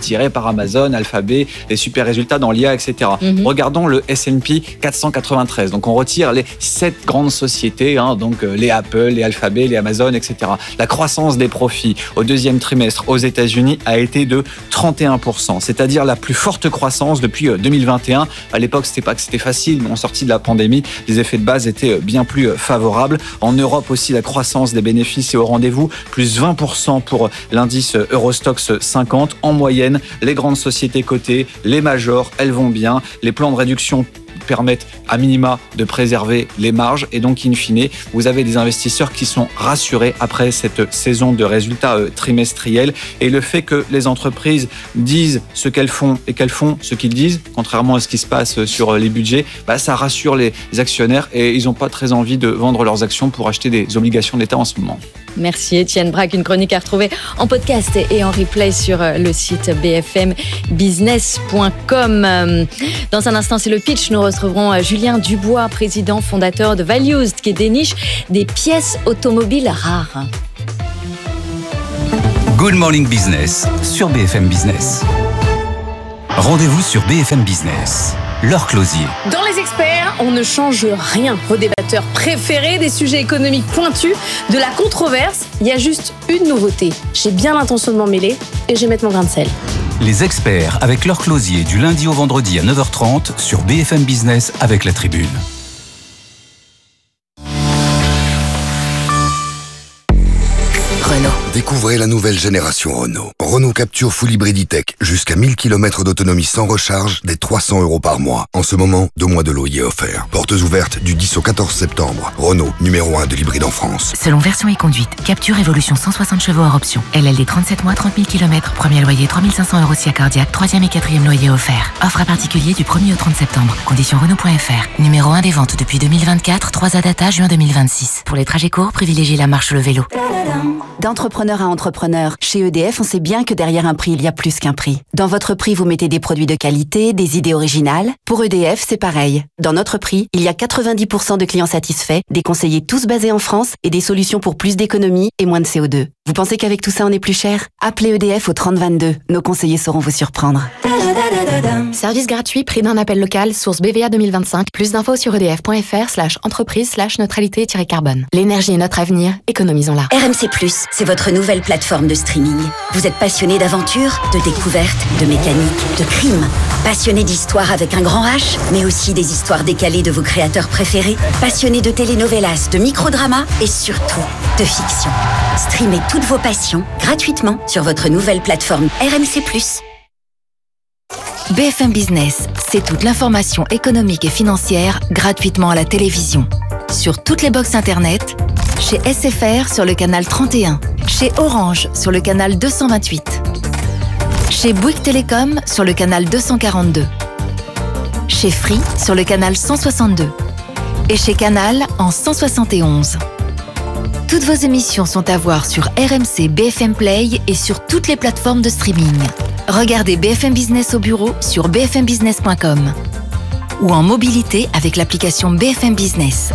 tiré par Amazon, Alphabet, les super résultats dans l'IA, etc. Regardons le S&P 493. Donc on retire les 7 grandes sociétés, donc les Apple, les Alphabet, les Amazon, etc. La croissance des profits au deuxième trimestre aux États-Unis a été de 31%, c'est-à-dire la plus forte croissance depuis 2021. À l'époque, c'était pas que c'était facile, mais en sortie de la pandémie, les effets de base étaient bien plus favorables. En Europe aussi, la croissance des bénéfices est au rendez-vous, plus 20% pour l'indice Eurostoxx 50. En moyenne, les grandes sociétés cotées, les majors, elles vont bien. Les plans de réduction permettent à minima de préserver les marges et donc in fine vous avez des investisseurs qui sont rassurés après cette saison de résultats trimestriels et le fait que les entreprises disent ce qu'elles font et qu'elles font ce qu'ils disent, contrairement à ce qui se passe sur les budgets, ça rassure les actionnaires et ils n'ont pas très envie de vendre leurs actions pour acheter des obligations d'État en ce moment. Merci Étienne Braque, une chronique à retrouver en podcast et en replay sur le site bfmbusiness.com. Dans un instant, c'est le pitch. Nous retrouverons Julien Dubois, président fondateur de Values, qui déniche des pièces automobiles rares. Good Morning Business sur BFM Business. Rendez-vous sur BFM Business. Laure Closier. Dans les experts, on ne change rien. Vos débatteurs préférés, des sujets économiques pointus, de la controverse, il y a juste une nouveauté. J'ai bien l'intention de m'en mêler et je vais mettre mon grain de sel. Les experts avec Laure Closier du lundi au vendredi à 9h30 sur BFM Business avec La Tribune. Renault. Découvrez la nouvelle génération Renault. Renault Captur Full Hybrid E-Tech. Jusqu'à 1000 km d'autonomie sans recharge, dès 300 € par mois. En ce moment, 2 mois de loyer offerts. Portes ouvertes du 10 au 14 septembre. Renault, numéro 1 de l'hybride en France. Selon version et conduite, Captur Evolution 160 chevaux hors option. LLD 37 mois, 30 000 km. Premier loyer 3 500 € SIA cardiaque. 3e et 4e loyer offert. Offre à particulier du 1er au 30 septembre. Conditions Renault.fr. Numéro 1 des ventes depuis 2024. 3 à data juin 2026. Pour les trajets courts, privilégiez la marche ou le vélo. D'entrepreneur à entrepreneur, chez EDF, on sait bien que derrière un prix, il y a plus qu'un prix. Dans votre prix, vous mettez des produits de qualité, des idées originales. Pour EDF, c'est pareil. Dans notre prix, il y a 90% de clients satisfaits, des conseillers tous basés en France et des solutions pour plus d'économie et moins de CO2. Vous pensez qu'avec tout ça, on est plus cher ? Appelez EDF au 3022. Nos conseillers sauront vous surprendre. Service gratuit, prix d'un appel local, source BVA 2025. Plus d'infos sur edf.fr/entreprise/neutralité-carbone. L'énergie est notre avenir, économisons-la. RMC+, c'est votre nouvelle plateforme de streaming. Vous êtes passionné d'aventure, de découverte, de mécanique, de crime. Passionné d'histoire avec un grand H, mais aussi des histoires décalées de vos créateurs préférés. Passionné de telenovelas, de microdramas et surtout de fiction. Streamez toutes vos passions gratuitement sur votre nouvelle plateforme RMC+. BFM Business, c'est toute l'information économique et financière gratuitement à la télévision. Sur toutes les box internet, chez SFR sur le canal 31, chez Orange sur le canal 228, chez Bouygues Télécom sur le canal 242, chez Free sur le canal 162 et chez Canal en 171. Toutes vos émissions sont à voir sur RMC BFM Play et sur toutes les plateformes de streaming. Regardez BFM Business au bureau sur bfmbusiness.com ou en mobilité avec l'application BFM Business.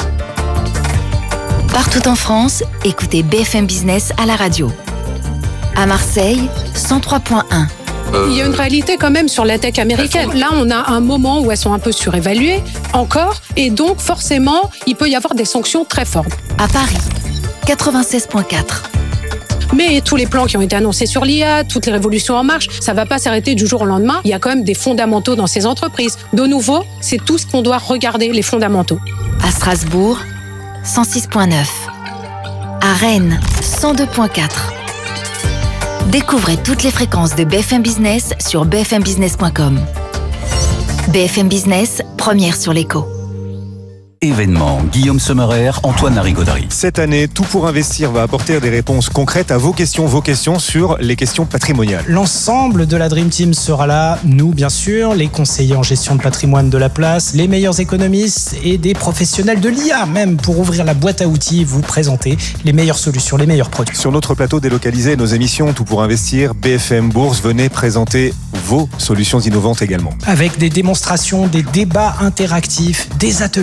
Partout en France, écoutez BFM Business à la radio. À Marseille, 103.1. Il y a une réalité quand même sur la tech américaine. Là, on a un moment où elles sont un peu surévaluées, encore, et donc forcément, il peut y avoir des sanctions très fortes. À Paris, 96.4. Mais tous les plans qui ont été annoncés sur l'IA, toutes les révolutions en marche, ça ne va pas s'arrêter du jour au lendemain. Il y a quand même des fondamentaux dans ces entreprises. De nouveau, c'est tout ce qu'on doit regarder, les fondamentaux. À Strasbourg, 106.9. À Rennes, 102.4. Découvrez toutes les fréquences de BFM Business sur bfmbusiness.com. BFM Business, première sur l'écho. Événement, Guillaume Sommerer, Antoine Larigauderie. Cette année, Tout pour investir va apporter des réponses concrètes à vos questions sur les questions patrimoniales. L'ensemble de la Dream Team sera là, nous bien sûr, les conseillers en gestion de patrimoine de la place, les meilleurs économistes et des professionnels de l'IA même pour ouvrir la boîte à outils et vous présenter les meilleures solutions, les meilleurs produits. Sur notre plateau délocalisé, nos émissions Tout pour investir, BFM Bourse, venez présenter vos solutions innovantes également. Avec des démonstrations, des débats interactifs, des ateliers pratiques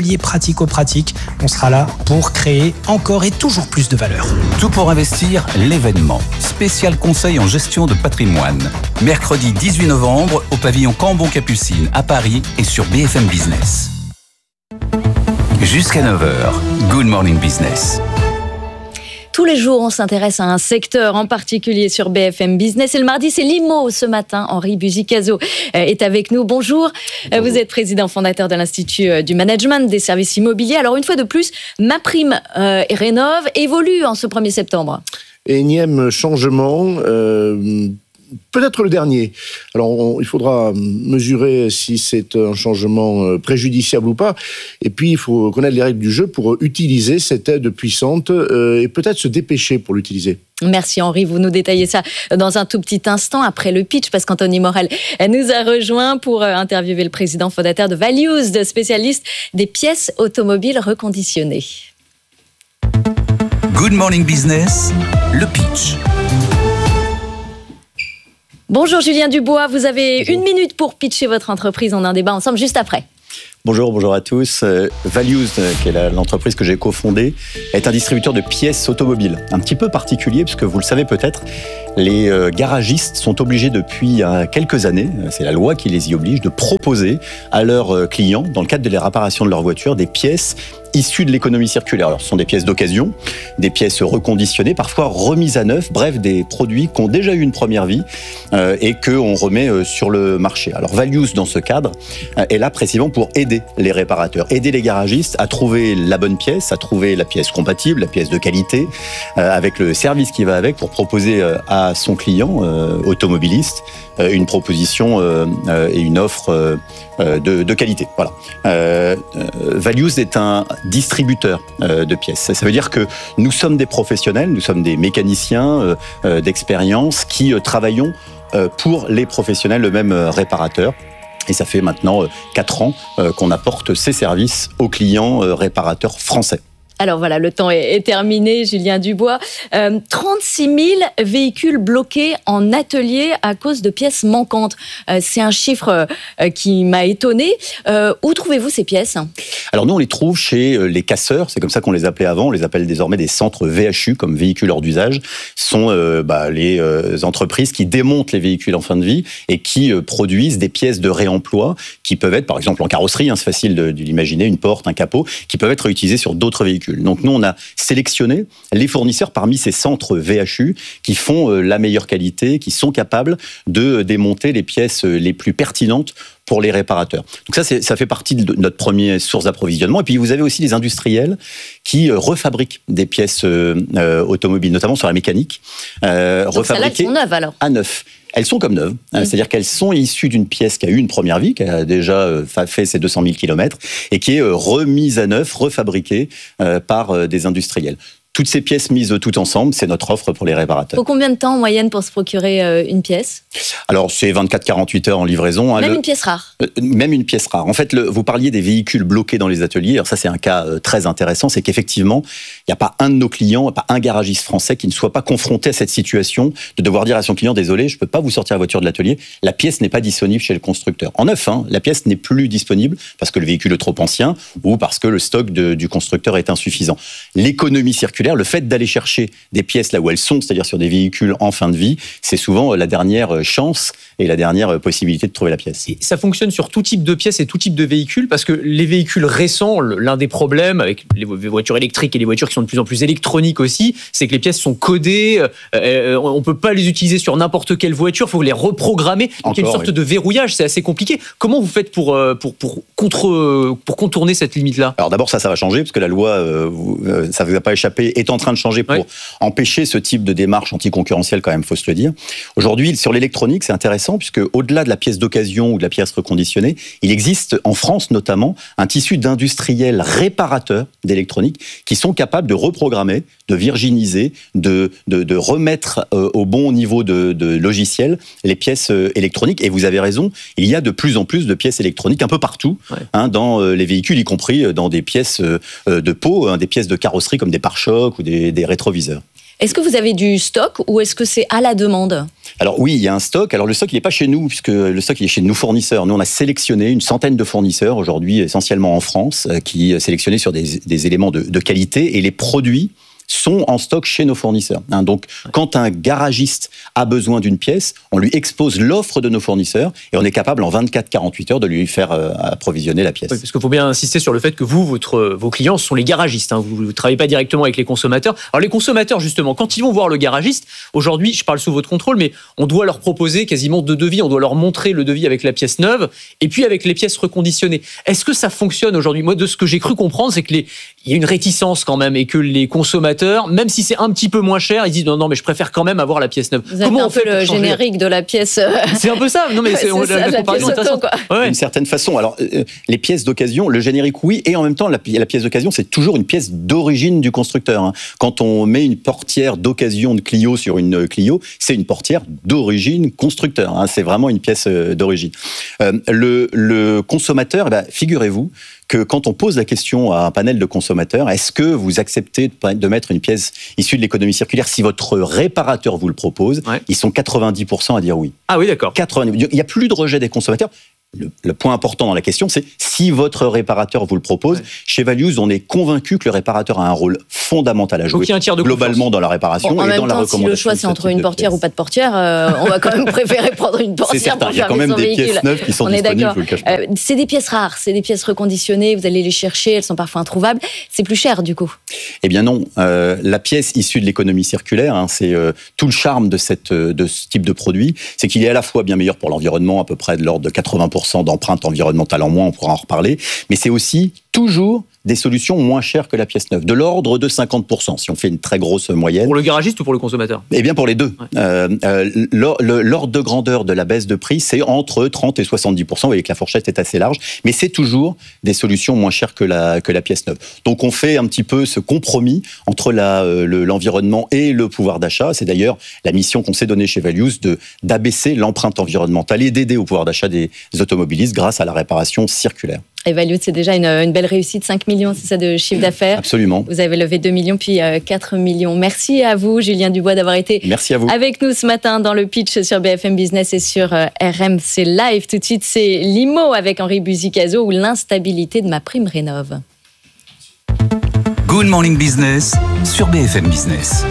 pratico-pratique. On sera là pour créer encore et toujours plus de valeur. Tout pour investir, l'événement. Spécial conseil en gestion de patrimoine. Mercredi 18 novembre au pavillon Cambon-Capucine à Paris et sur BFM Business. Jusqu'à 9h, Good Morning Business. Tous les jours, on s'intéresse à un secteur en particulier sur BFM Business. Et le mardi, c'est l'IMO ce matin. Henri Buzicazo est avec nous. Bonjour. Vous êtes président fondateur de l'Institut du Management des Services Immobiliers. Alors, une fois de plus, MaPrimeRénov' évolue en ce 1er septembre. Énième changement. Peut-être le dernier. Alors, il faudra mesurer si c'est un changement préjudiciable ou pas. Et puis, il faut connaître les règles du jeu pour utiliser cette aide puissante et peut-être se dépêcher pour l'utiliser. Merci Henri, vous nous détaillez ça dans un tout petit instant après le pitch, parce qu'Anthony Morel nous a rejoint pour interviewer le président fondateur de Values, spécialiste des pièces automobiles reconditionnées. Good Morning Business, le pitch. Bonjour Julien Dubois, vous avez 1 minute pour pitcher votre entreprise. On a un débat ensemble juste après. Bonjour à tous. Values, qui est l'entreprise que j'ai cofondée, est un distributeur de pièces automobiles. Un petit peu particulier, puisque vous le savez peut-être, les garagistes sont obligés depuis quelques années, c'est la loi qui les y oblige, de proposer à leurs clients, dans le cadre de la réparation de leur voiture, des pièces issues de l'économie circulaire. Alors, ce sont des pièces d'occasion, des pièces reconditionnées, parfois remises à neuf, bref, des produits qui ont déjà eu une première vie et qu'on remet sur le marché. Alors, Values, dans ce cadre, est là précisément pour aider les réparateurs, aider les garagistes à trouver la bonne pièce, à trouver la pièce compatible, la pièce de qualité, avec le service qui va avec, pour proposer à son client automobiliste une proposition et une offre de qualité. Voilà. Values est un distributeur de pièces. Ça veut dire que nous sommes des professionnels, nous sommes des mécaniciens d'expérience qui travaillons pour les professionnels eux-mêmes réparateurs. Et ça fait maintenant 4 ans qu'on apporte ces services aux clients réparateurs français. Alors voilà, le temps est terminé, Julien Dubois. 36 000 véhicules bloqués en atelier à cause de pièces manquantes. C'est un chiffre qui m'a étonné. Où trouvez-vous ces pièces ? Alors nous, on les trouve chez les casseurs. C'est comme ça qu'on les appelait avant. On les appelle désormais des centres VHU, comme véhicules hors d'usage. Ce sont les entreprises qui démontent les véhicules en fin de vie et qui produisent des pièces de réemploi qui peuvent être, par exemple, en carrosserie, c'est facile de l'imaginer, une porte, un capot, qui peuvent être utilisées sur d'autres véhicules. Donc nous, on a sélectionné les fournisseurs parmi ces centres VHU qui font la meilleure qualité, qui sont capables de démonter les pièces les plus pertinentes pour les réparateurs. Donc ça fait partie de notre première source d'approvisionnement. Et puis vous avez aussi les industriels qui refabriquent des pièces automobiles, notamment sur la mécanique. Donc celles-là, elles sont neuves alors ? À neuf. Elles sont comme neuves, c'est-à-dire qu'elles sont issues d'une pièce qui a eu une première vie, qui a déjà fait ses 200 000 km et qui est remise à neuf, refabriquée par des industriels. Toutes ces pièces mises toutes ensemble, c'est notre offre pour les réparateurs. Faut combien de temps en moyenne pour se procurer une pièce ? Alors, c'est 24-48 heures en livraison. Même une pièce rare ? Même une pièce rare. En fait, vous parliez des véhicules bloqués dans les ateliers. Alors ça, c'est un cas très intéressant. C'est qu'effectivement, il n'y a pas un de nos clients, pas un garagiste français qui ne soit pas confronté à cette situation de devoir dire à son client, désolé, je ne peux pas vous sortir la voiture de l'atelier. La pièce n'est pas disponible chez le constructeur. En neuf, la pièce n'est plus disponible parce que le véhicule est trop ancien ou parce que le stock du constructeur est insuffisant. L'économie circulaire, le fait d'aller chercher des pièces là où elles sont, c'est-à-dire sur des véhicules en fin de vie, c'est souvent la dernière chance et la dernière possibilité de trouver la pièce. Et ça fonctionne sur tout type de pièces et tout type de véhicules, parce que les véhicules récents, l'un des problèmes avec les voitures électriques et les voitures qui sont de plus en plus électroniques aussi, c'est que les pièces sont codées, on ne peut pas les utiliser sur n'importe quelle voiture, il faut les reprogrammer, donc il y a une sorte de verrouillage, c'est assez compliqué. Comment vous faites pour contourner cette limite-là ? Alors d'abord, ça va changer, parce que la loi, ça ne vous a pas échappé, est en train de changer pour empêcher ce type de démarche anticoncurrentielle, quand même, faut se le dire. Aujourd'hui, sur l'électronique, c'est intéressant, puisque au-delà de la pièce d'occasion ou de la pièce reconditionnée, il existe en France notamment un tissu d'industriels réparateurs d'électronique qui sont capables de reprogrammer, de virginiser, de remettre au bon niveau de logiciel les pièces électroniques. Et vous avez raison, il y a de plus en plus de pièces électroniques un peu partout, dans les véhicules, y compris dans des pièces de peau, des pièces de carrosserie comme des pare-chocs ou des rétroviseurs. Est-ce que vous avez du stock ou est-ce que c'est à la demande ? Alors oui, il y a un stock. Alors le stock, il n'est pas chez nous, puisque le stock, il est chez nos fournisseurs. Nous, on a sélectionné une centaine de fournisseurs, aujourd'hui essentiellement en France, qui sélectionnés sur des éléments de qualité, et les produits sont en stock chez nos fournisseurs. Donc, quand un garagiste a besoin d'une pièce, on lui expose l'offre de nos fournisseurs et on est capable en 24-48 heures de lui faire approvisionner la pièce. Oui, parce qu'il faut bien insister sur le fait que vos clients sont les garagistes. Vous ne travaillez pas directement avec les consommateurs. Alors les consommateurs, justement, quand ils vont voir le garagiste, aujourd'hui, je parle sous votre contrôle, mais on doit leur proposer quasiment 2 devis. On doit leur montrer le devis avec la pièce neuve et puis avec les pièces reconditionnées. Est-ce que ça fonctionne aujourd'hui ? Moi, de ce que j'ai cru comprendre, c'est qu'il y a une réticence quand même et que les consommateurs, même si c'est un petit peu moins cher, ils disent non, mais je préfère quand même avoir la pièce neuve. Vous avez un peu le générique de la pièce. C'est un peu ça. Non, mais c'est la pièce auto, quoi. D'une certaine façon. Alors, les pièces d'occasion, le générique, oui, et en même temps, la pièce d'occasion, c'est toujours une pièce d'origine du constructeur. Quand on met une portière d'occasion de Clio sur une Clio, c'est une portière d'origine constructeur. C'est vraiment une pièce d'origine. Le consommateur, figurez-vous que quand on pose la question à un panel de consommateurs, est-ce que vous acceptez de mettre une pièce issue de l'économie circulaire si votre réparateur vous le propose ? Ils sont 90% à dire oui. Ah oui, d'accord. 90%. Il n'y a plus de rejet des consommateurs. Le point important dans la question, c'est si votre réparateur vous le propose. Ouais. Chez Values, on est convaincu que le réparateur a un rôle fondamental à jouer. Donc il y a un tiers de globalement dans la réparation et dans la recommandation. Si le choix c'est entre une portière ou pas de portière, on va quand même préférer prendre une portière pour faire son véhicule. Il y a quand même des pièces neuves qui sont disponibles, je vous le cache pas. C'est des pièces rares, c'est des pièces reconditionnées, vous allez les chercher, elles sont parfois introuvables. C'est plus cher du coup. Eh bien non, la pièce issue de l'économie circulaire, c'est tout le charme de ce type de produit, c'est qu'il est à la fois bien meilleur pour l'environnement, à peu près de l'ordre de 80% d'empreinte environnementale en moins, on pourra en reparler, mais c'est aussi toujours des solutions moins chères que la pièce neuve, de l'ordre de 50%, si on fait une très grosse moyenne. Pour le garagiste ou pour le consommateur ? Eh bien, pour les deux. Ouais. L'ordre de grandeur de la baisse de prix, c'est entre 30 et 70%. Vous voyez que la fourchette est assez large, mais c'est toujours des solutions moins chères que la pièce neuve. Donc, on fait un petit peu ce compromis entre l'environnement et le pouvoir d'achat. C'est d'ailleurs la mission qu'on s'est donnée chez Values d'abaisser l'empreinte environnementale et d'aider au pouvoir d'achat des automobilistes grâce à la réparation circulaire. Et Values, c'est déjà une belle réussite, 5 millions, c'est ça, de chiffre d'affaires. Absolument. Vous avez levé 2 millions, puis 4 millions. Merci à vous, Julien Dubois, d'avoir été avec nous ce matin dans le pitch sur BFM Business et sur RMC Live. Tout de suite, c'est l'IMO avec Henri Buzicazo ou l'instabilité de ma prime rénov'. Good Morning Business sur BFM Business.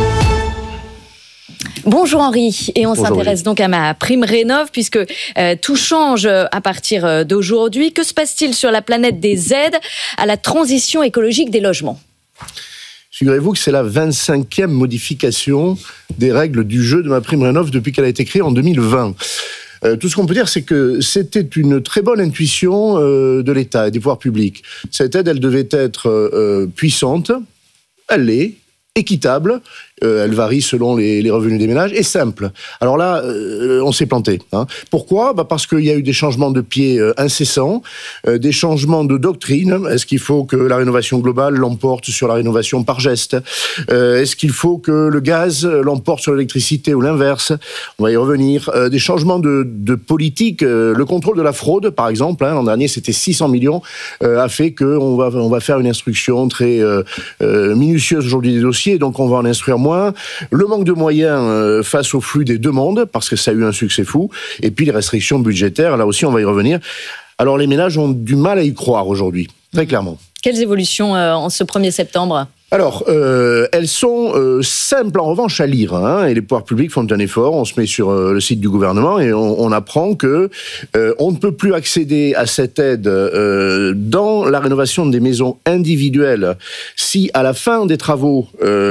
Bonjour Henri, et on s'intéresse donc à ma prime rénov' puisque tout change à partir d'aujourd'hui. Que se passe-t-il sur la planète des aides à la transition écologique des logements ? Figurez-vous que c'est la 25e modification des règles du jeu de ma prime rénov' depuis qu'elle a été créée en 2020. Tout ce qu'on peut dire, c'est que c'était une très bonne intuition de l'État et des pouvoirs publics. Cette aide, elle devait être puissante, elle l'est, équitable, elle varie selon les revenus des ménages, et simple. Alors là, on s'est planté. Pourquoi ? Parce qu'il y a eu des changements de pied incessants, des changements de doctrine. Est-ce qu'il faut que la rénovation globale l'emporte sur la rénovation par geste ? Est-ce qu'il faut que le gaz l'emporte sur l'électricité ou l'inverse ? On va y revenir. Des changements de politique. Le contrôle de la fraude, par exemple, l'an dernier, c'était 600 millions, a fait qu'on va faire une instruction très minutieuse aujourd'hui des dossiers, donc on va en instruire moins. Le manque de moyens face au flux des demandes, parce que ça a eu un succès fou, et puis les restrictions budgétaires, là aussi on va y revenir. Alors les ménages ont du mal à y croire aujourd'hui, très clairement. Quelles évolutions en ce 1er septembre ? Alors, elles sont simples en revanche à lire, et les pouvoirs publics font un effort. On se met sur le site du gouvernement et on apprend que on ne peut plus accéder à cette aide dans la rénovation des maisons individuelles si à la fin des travaux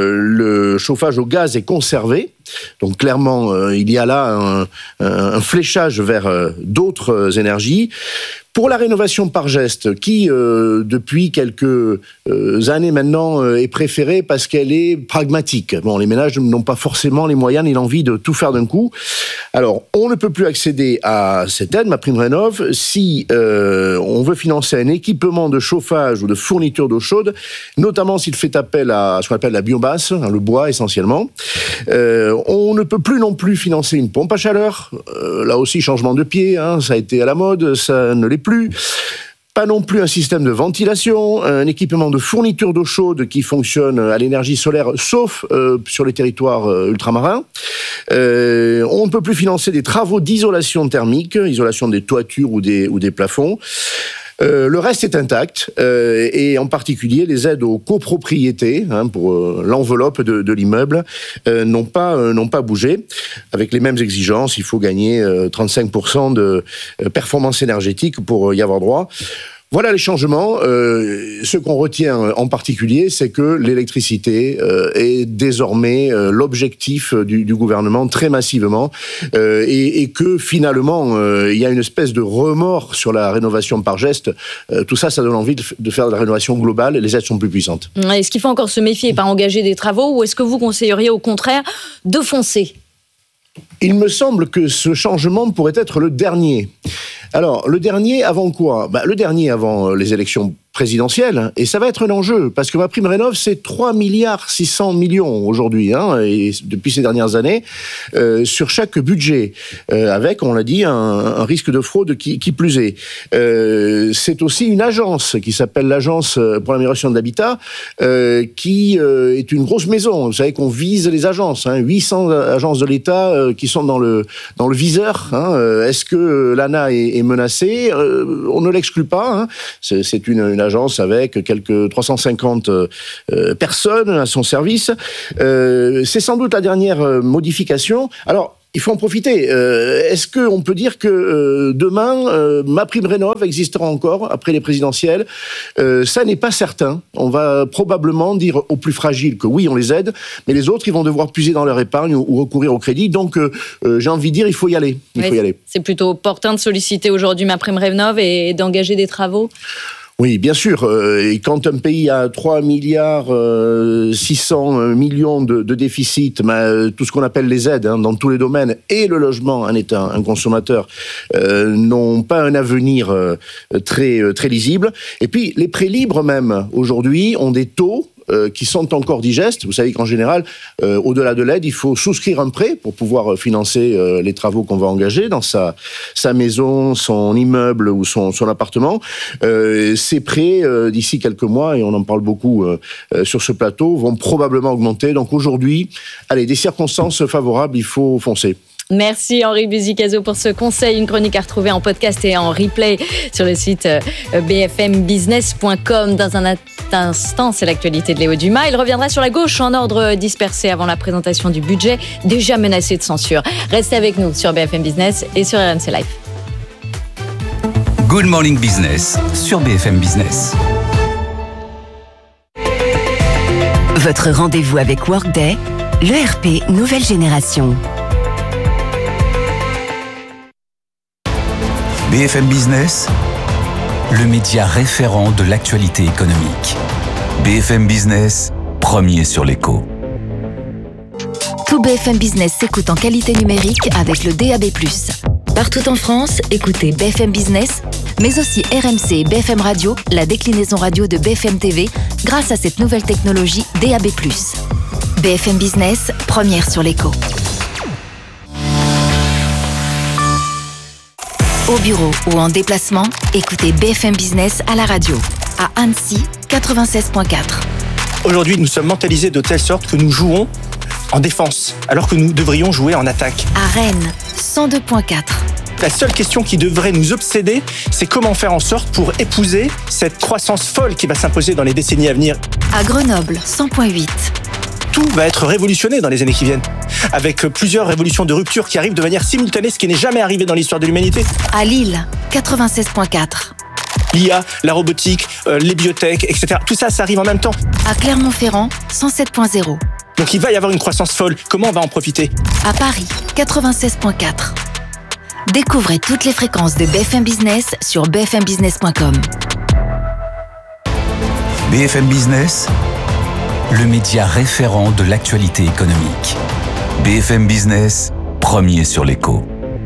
le chauffage au gaz est conservé. Donc clairement, il y a là un fléchage vers d'autres énergies. Pour la rénovation par geste, qui depuis quelques années maintenant est préférée parce qu'elle est pragmatique. Bon, les ménages n'ont pas forcément les moyens ni l'envie de tout faire d'un coup. Alors, on ne peut plus accéder à cette aide, ma prime rénov', si on veut financer un équipement de chauffage ou de fourniture d'eau chaude, notamment s'il fait appel à ce qu'on appelle la biomasse, le bois essentiellement. On ne peut plus non plus financer une pompe à chaleur. Là aussi, changement de pied, ça a été à la mode, ça ne l'est plus. Pas non plus un système de ventilation, un équipement de fourniture d'eau chaude qui fonctionne à l'énergie solaire, sauf sur les territoires ultramarins. On ne peut plus financer des travaux d'isolation thermique, isolation des toitures ou des plafonds. Le reste est intact, et en particulier les aides aux copropriétés pour l'enveloppe de l'immeuble n'ont pas bougé. Avec les mêmes exigences, il faut gagner 35% de performance énergétique pour y avoir droit. Voilà les changements. Ce qu'on retient en particulier, c'est que l'électricité est désormais l'objectif du gouvernement très massivement, et que finalement, il y a une espèce de remords sur la rénovation par geste. Tout ça, ça donne envie de faire de la rénovation globale, et les aides sont plus puissantes. Est-ce qu'il faut encore se méfier et pas engager des travaux, ou est-ce que vous conseilleriez au contraire de foncer ? Il me semble que ce changement pourrait être le dernier. Alors, le dernier avant quoi ? Le dernier avant les élections présidentielle, et ça va être un enjeu, parce que MaPrimeRénov', c'est 3,6 milliards aujourd'hui, et depuis ces dernières années, sur chaque budget, avec, on l'a dit, un risque de fraude qui plus est. C'est aussi une agence qui s'appelle l'Agence pour l'amélioration de l'habitat, qui est une grosse maison. Vous savez qu'on vise les agences, 800 agences de l'État qui sont dans le viseur. Est-ce que l'ANA est menacée ? On ne l'exclut pas. C'est une agence avec quelques 350 personnes à son service. C'est sans doute la dernière modification. Alors, il faut en profiter. Est-ce qu'on peut dire que demain, MaPrimeRénov' existera encore après les présidentielles ? Ça n'est pas certain. On va probablement dire aux plus fragiles que oui, on les aide, mais les autres, ils vont devoir puiser dans leur épargne ou recourir au crédit. Donc, j'ai envie de dire, il faut y aller. Il faut y aller. C'est plutôt opportun de solliciter aujourd'hui MaPrimeRénov' et d'engager des travaux ? Oui, bien sûr. Et quand un pays a 3,6 milliards de déficit, tout ce qu'on appelle les aides dans tous les domaines, et le logement en est un consommateur, n'ont pas un avenir très lisible. Et puis, les prêts libres même, aujourd'hui, ont des taux qui sont encore digestes. Vous savez qu'en général, au-delà de l'aide, il faut souscrire un prêt pour pouvoir financer les travaux qu'on va engager dans sa maison, son immeuble ou son appartement. Ces prêts, d'ici quelques mois, et on en parle beaucoup sur ce plateau, vont probablement augmenter. Donc aujourd'hui, des circonstances favorables, il faut foncer. Merci Henri Buzicazo pour ce conseil. Une chronique à retrouver en podcast et en replay sur le site bfmbusiness.com. Dans un instant, c'est l'actualité de Léo Dumas. Il reviendra sur la gauche en ordre dispersé avant la présentation du budget, déjà menacé de censure. Restez avec nous sur BFM Business et sur RMC Live. Good Morning Business sur BFM Business. Votre rendez-vous avec Workday, l'ERP nouvelle génération. BFM Business, le média référent de l'actualité économique. BFM Business, premier sur l'écho. Tout BFM Business s'écoute en qualité numérique avec le DAB+. Partout en France, écoutez BFM Business, mais aussi RMC et BFM Radio, la déclinaison radio de BFM TV, grâce à cette nouvelle technologie DAB+. BFM Business, première sur l'écho. Au bureau ou en déplacement, écoutez BFM Business à la radio. À Annecy, 96.4. Aujourd'hui, nous sommes mentalisés de telle sorte que nous jouons en défense, alors que nous devrions jouer en attaque. À Rennes, 102.4. La seule question qui devrait nous obséder, c'est comment faire en sorte pour épouser cette croissance folle qui va s'imposer dans les décennies à venir. À Grenoble, 100.8. Tout va être révolutionné dans les années qui viennent, avec plusieurs révolutions de rupture qui arrivent de manière simultanée, ce qui n'est jamais arrivé dans l'histoire de l'humanité. À Lille, 96.4. L'IA, la robotique, les biotech, etc. Tout ça, ça arrive en même temps. À Clermont-Ferrand, 107.0. Donc il va y avoir une croissance folle. Comment on va en profiter ? À Paris, 96.4. Découvrez toutes les fréquences de BFM Business sur bfmbusiness.com. BFM Business, le média référent de l'actualité économique. BFM Business, premier sur l'écho.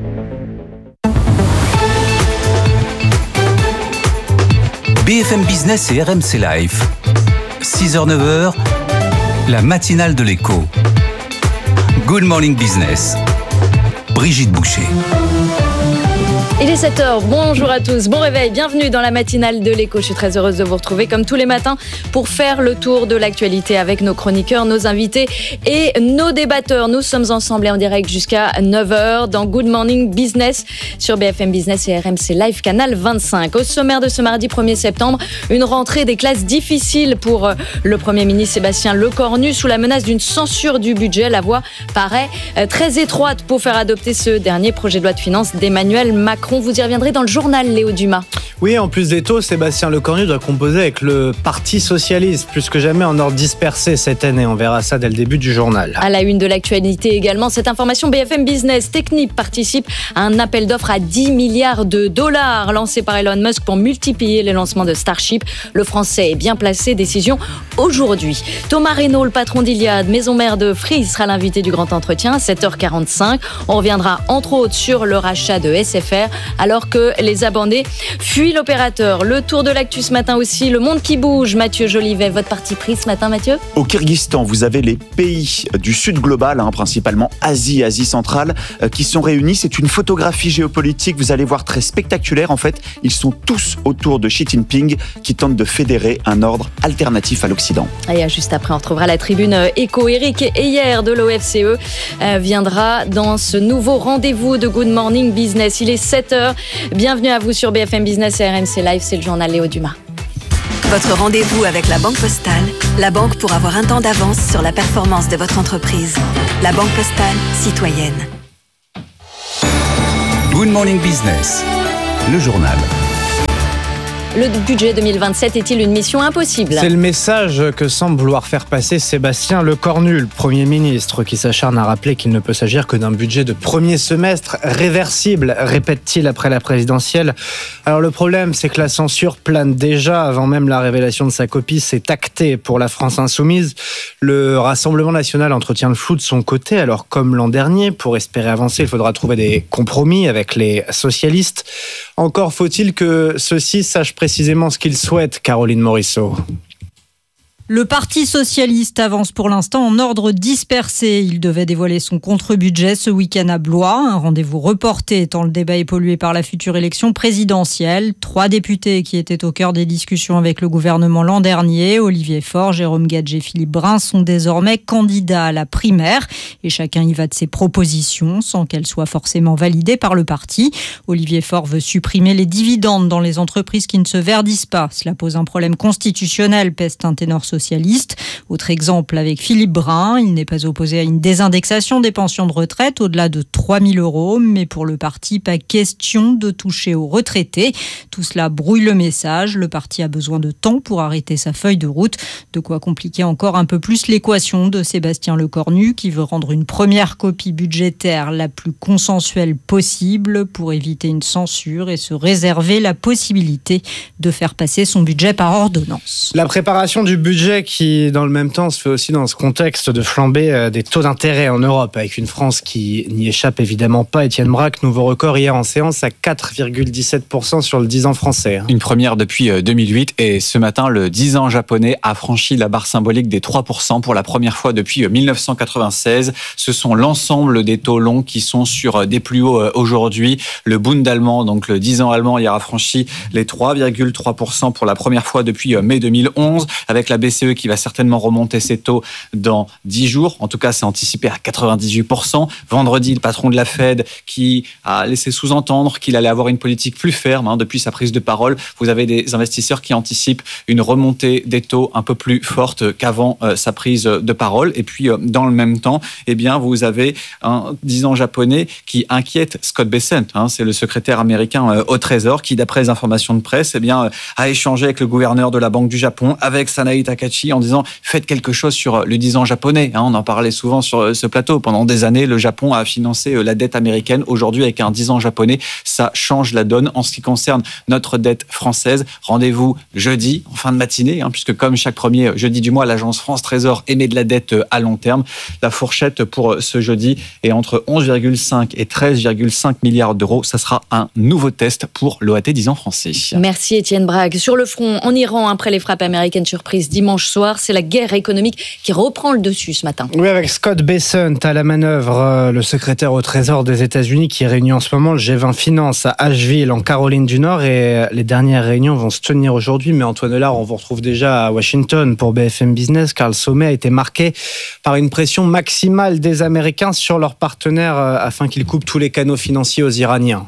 BFM Business et RMC Live. 6h-9h, la matinale de l'écho. Good Morning Business. Brigitte Boucher. Il est 7h, bonjour à tous, bon réveil, bienvenue dans la matinale de l'Écho. Je suis très heureuse de vous retrouver comme tous les matins pour faire le tour de l'actualité avec nos chroniqueurs, nos invités et nos débatteurs. Nous sommes ensemble et en direct jusqu'à 9h dans Good Morning Business sur BFM Business et RMC Live Canal 25. Au sommaire de ce mardi 1er septembre, une rentrée des classes difficiles pour le Premier ministre Sébastien Lecornu sous la menace d'une censure du budget. La voie paraît très étroite pour faire adopter ce dernier projet de loi de finances d'Emmanuel Macron. Vous y reviendrez dans le journal, Léo Dumas. Oui, en plus des taux, Sébastien Lecornu doit composer avec le Parti Socialiste, plus que jamais en ordre dispersé cette année. On verra ça dès le début du journal. À la une de l'actualité également, cette information BFM Business. Technip participe à un appel d'offres à 10 milliards de dollars lancé par Elon Musk pour multiplier les lancements de Starship. Le français est bien placé, décision aujourd'hui. Thomas Reynaud, le patron d'Iliade, maison mère de Free, sera l'invité du grand entretien à 7h45. On reviendra entre autres sur le rachat de SFR alors que les abonnés fuient l'opérateur. Le tour de l'actu ce matin aussi, le monde qui bouge. Mathieu Jolivet, votre parti pris ce matin, Mathieu ? Au Kyrgyzstan, vous avez les pays du sud global, principalement Asie centrale, qui sont réunis. C'est une photographie géopolitique, vous allez voir, très spectaculaire. En fait, ils sont tous autour de Xi Jinping qui tente de fédérer un ordre alternatif à l'Occident. Et juste après, on retrouvera la tribune Éco. Eric Heyer de l'OFCE viendra dans ce nouveau rendez-vous de Good Morning Business. Il est 7h. Bienvenue à vous sur BFM Business et RMC Live. C'est le journal Léo Dumas. Votre rendez-vous avec la Banque Postale, la banque pour avoir un temps d'avance sur la performance de votre entreprise. La Banque Postale, citoyenne. Good Morning Business, le journal. Le budget 2027 est-il une mission impossible ? C'est le message que semble vouloir faire passer Sébastien Lecornu, le Premier ministre, qui s'acharne à rappeler qu'il ne peut s'agir que d'un budget de premier semestre réversible, répète-t-il après la présidentielle. Alors le problème, c'est que la censure plane déjà avant même la révélation de sa copie. C'est acté pour la France insoumise. Le Rassemblement national entretient le flou de son côté. Alors comme l'an dernier, pour espérer avancer, il faudra trouver des compromis avec les socialistes. Encore faut-il que ceux-ci sachent précisément ce qu'ils souhaitent, Caroline Morisseau. Le Parti socialiste avance pour l'instant en ordre dispersé. Il devait dévoiler son contre-budget ce week-end à Blois. Un rendez-vous reporté étant le débat est pollué par la future élection présidentielle. 3 députés qui étaient au cœur des discussions avec le gouvernement l'an dernier, Olivier Faure, Jérôme Gage et Philippe Brun, sont désormais candidats à la primaire. Et chacun y va de ses propositions sans qu'elles soient forcément validées par le parti. Olivier Faure veut supprimer les dividendes dans les entreprises qui ne se verdissent pas. Cela pose un problème constitutionnel, pèse un ténor socialiste. Autre exemple avec Philippe Brun, il n'est pas opposé à une désindexation des pensions de retraite au-delà de 3 000 €, mais pour le parti, pas question de toucher aux retraités. Tout cela brouille le message. Le parti a besoin de temps pour arrêter sa feuille de route. De quoi compliquer encore un peu plus l'équation de Sébastien Lecornu, qui veut rendre une première copie budgétaire la plus consensuelle possible pour éviter une censure et se réserver la possibilité de faire passer son budget par ordonnance. La préparation du budget qui, dans le même temps, se fait aussi dans ce contexte de flambée des taux d'intérêt en Europe, avec une France qui n'y échappe évidemment pas. Étienne Braque, nouveau record hier en séance à 4,17% sur le 10 ans français. Une première depuis 2008 et ce matin, le 10 ans japonais a franchi la barre symbolique des 3% pour la première fois depuis 1996. Ce sont l'ensemble des taux longs qui sont sur des plus hauts aujourd'hui. Le Bund allemand, donc le 10 ans allemand, hier a franchi les 3,3% pour la première fois depuis mai 2011, avec la BCE qui va certainement remonter ses taux dans 10 jours. En tout cas, c'est anticipé à 98%. Vendredi, le patron de la Fed qui a laissé sous-entendre qu'il allait avoir une politique plus ferme depuis sa prise de parole. Vous avez des investisseurs qui anticipent une remontée des taux un peu plus forte qu'avant sa prise de parole. Et puis, dans le même temps, vous avez un 10 ans japonais qui inquiète Scott Bessent. C'est le secrétaire américain au Trésor qui, d'après les informations de presse, a échangé avec le gouverneur de la Banque du Japon, avec Sanae Takahashi, en disant faites quelque chose sur le 10 ans japonais. On en parlait souvent sur ce plateau. Pendant des années, le Japon a financé la dette américaine. Aujourd'hui, avec un 10 ans japonais, ça change la donne. En ce qui concerne notre dette française, rendez-vous jeudi, en fin de matinée, puisque comme chaque premier jeudi du mois, l'agence France Trésor émet de la dette à long terme. La fourchette pour ce jeudi est entre 11,5 et 13,5 milliards d'euros. Ça sera un nouveau test pour l'OAT 10 ans français. Merci Étienne Braque. Sur le front, en Iran, après les frappes américaines surprises dimanche, dimanche soir. C'est la guerre économique qui reprend le dessus ce matin. Oui, avec Scott Bessent à la manœuvre, le secrétaire au Trésor des États-Unis qui réunit en ce moment le G20 Finance à Asheville en Caroline du Nord, et les dernières réunions vont se tenir aujourd'hui. Mais Antoine Delard, on vous retrouve déjà à Washington pour BFM Business, car le sommet a été marqué par une pression maximale des Américains sur leurs partenaires afin qu'ils coupent tous les canaux financiers aux Iraniens.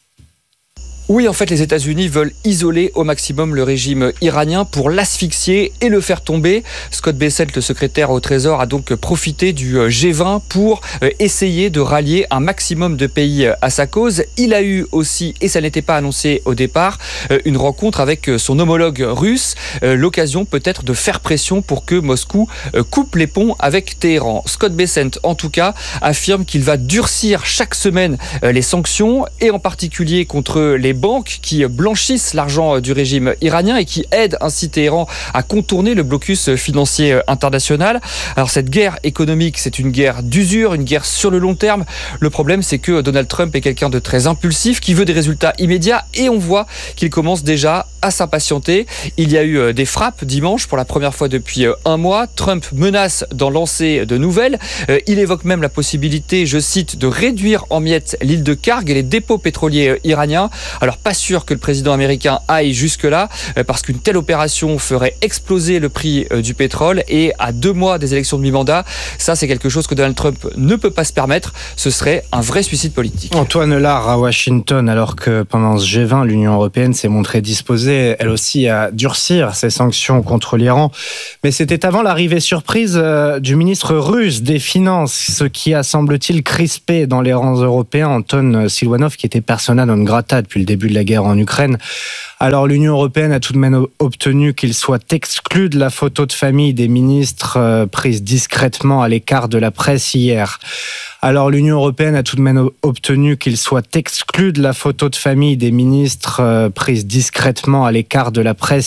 Oui, en fait, les États-Unis veulent isoler au maximum le régime iranien pour l'asphyxier et le faire tomber. Scott Bessent, le secrétaire au Trésor, a donc profité du G20 pour essayer de rallier un maximum de pays à sa cause. Il a eu aussi, et ça n'était pas annoncé au départ, une rencontre avec son homologue russe, l'occasion peut-être de faire pression pour que Moscou coupe les ponts avec Téhéran. Scott Bessent, en tout cas, affirme qu'il va durcir chaque semaine les sanctions, et en particulier contre les banques qui blanchissent l'argent du régime iranien et qui aident ainsi Téhéran à contourner le blocus financier international. Alors cette guerre économique, c'est une guerre d'usure, une guerre sur le long terme. Le problème, c'est que Donald Trump est quelqu'un de très impulsif, qui veut des résultats immédiats, et on voit qu'il commence déjà à s'impatienter. Il y a eu des frappes dimanche pour la première fois depuis un mois. Trump menace d'en lancer de nouvelles. Il évoque même la possibilité, je cite, de réduire en miettes l'île de Karg et les dépôts pétroliers iraniens. Alors pas sûr que le président américain aille jusque-là, parce qu'une telle opération ferait exploser le prix du pétrole, et à 2 mois des élections de mi-mandat, ça c'est quelque chose que Donald Trump ne peut pas se permettre. Ce serait un vrai suicide politique. Antoine Delard à Washington, alors que pendant ce G20, l'Union européenne s'est montrée disposée, elle aussi, à durcir ses sanctions contre l'Iran. Mais c'était avant l'arrivée surprise du ministre russe des Finances, ce qui a, semble-t-il, crispé dans les rangs européens Anton Silvanov, qui était persona non grata depuis le début de la guerre en Ukraine. Alors l'Union européenne a tout de même obtenu qu'il soit exclu de la photo de famille des ministres prise discrètement à l'écart de la presse hier. Alors l'Union européenne a tout de même obtenu qu'il soit exclu de la photo de famille des ministres prise discrètement à l'écart de la presse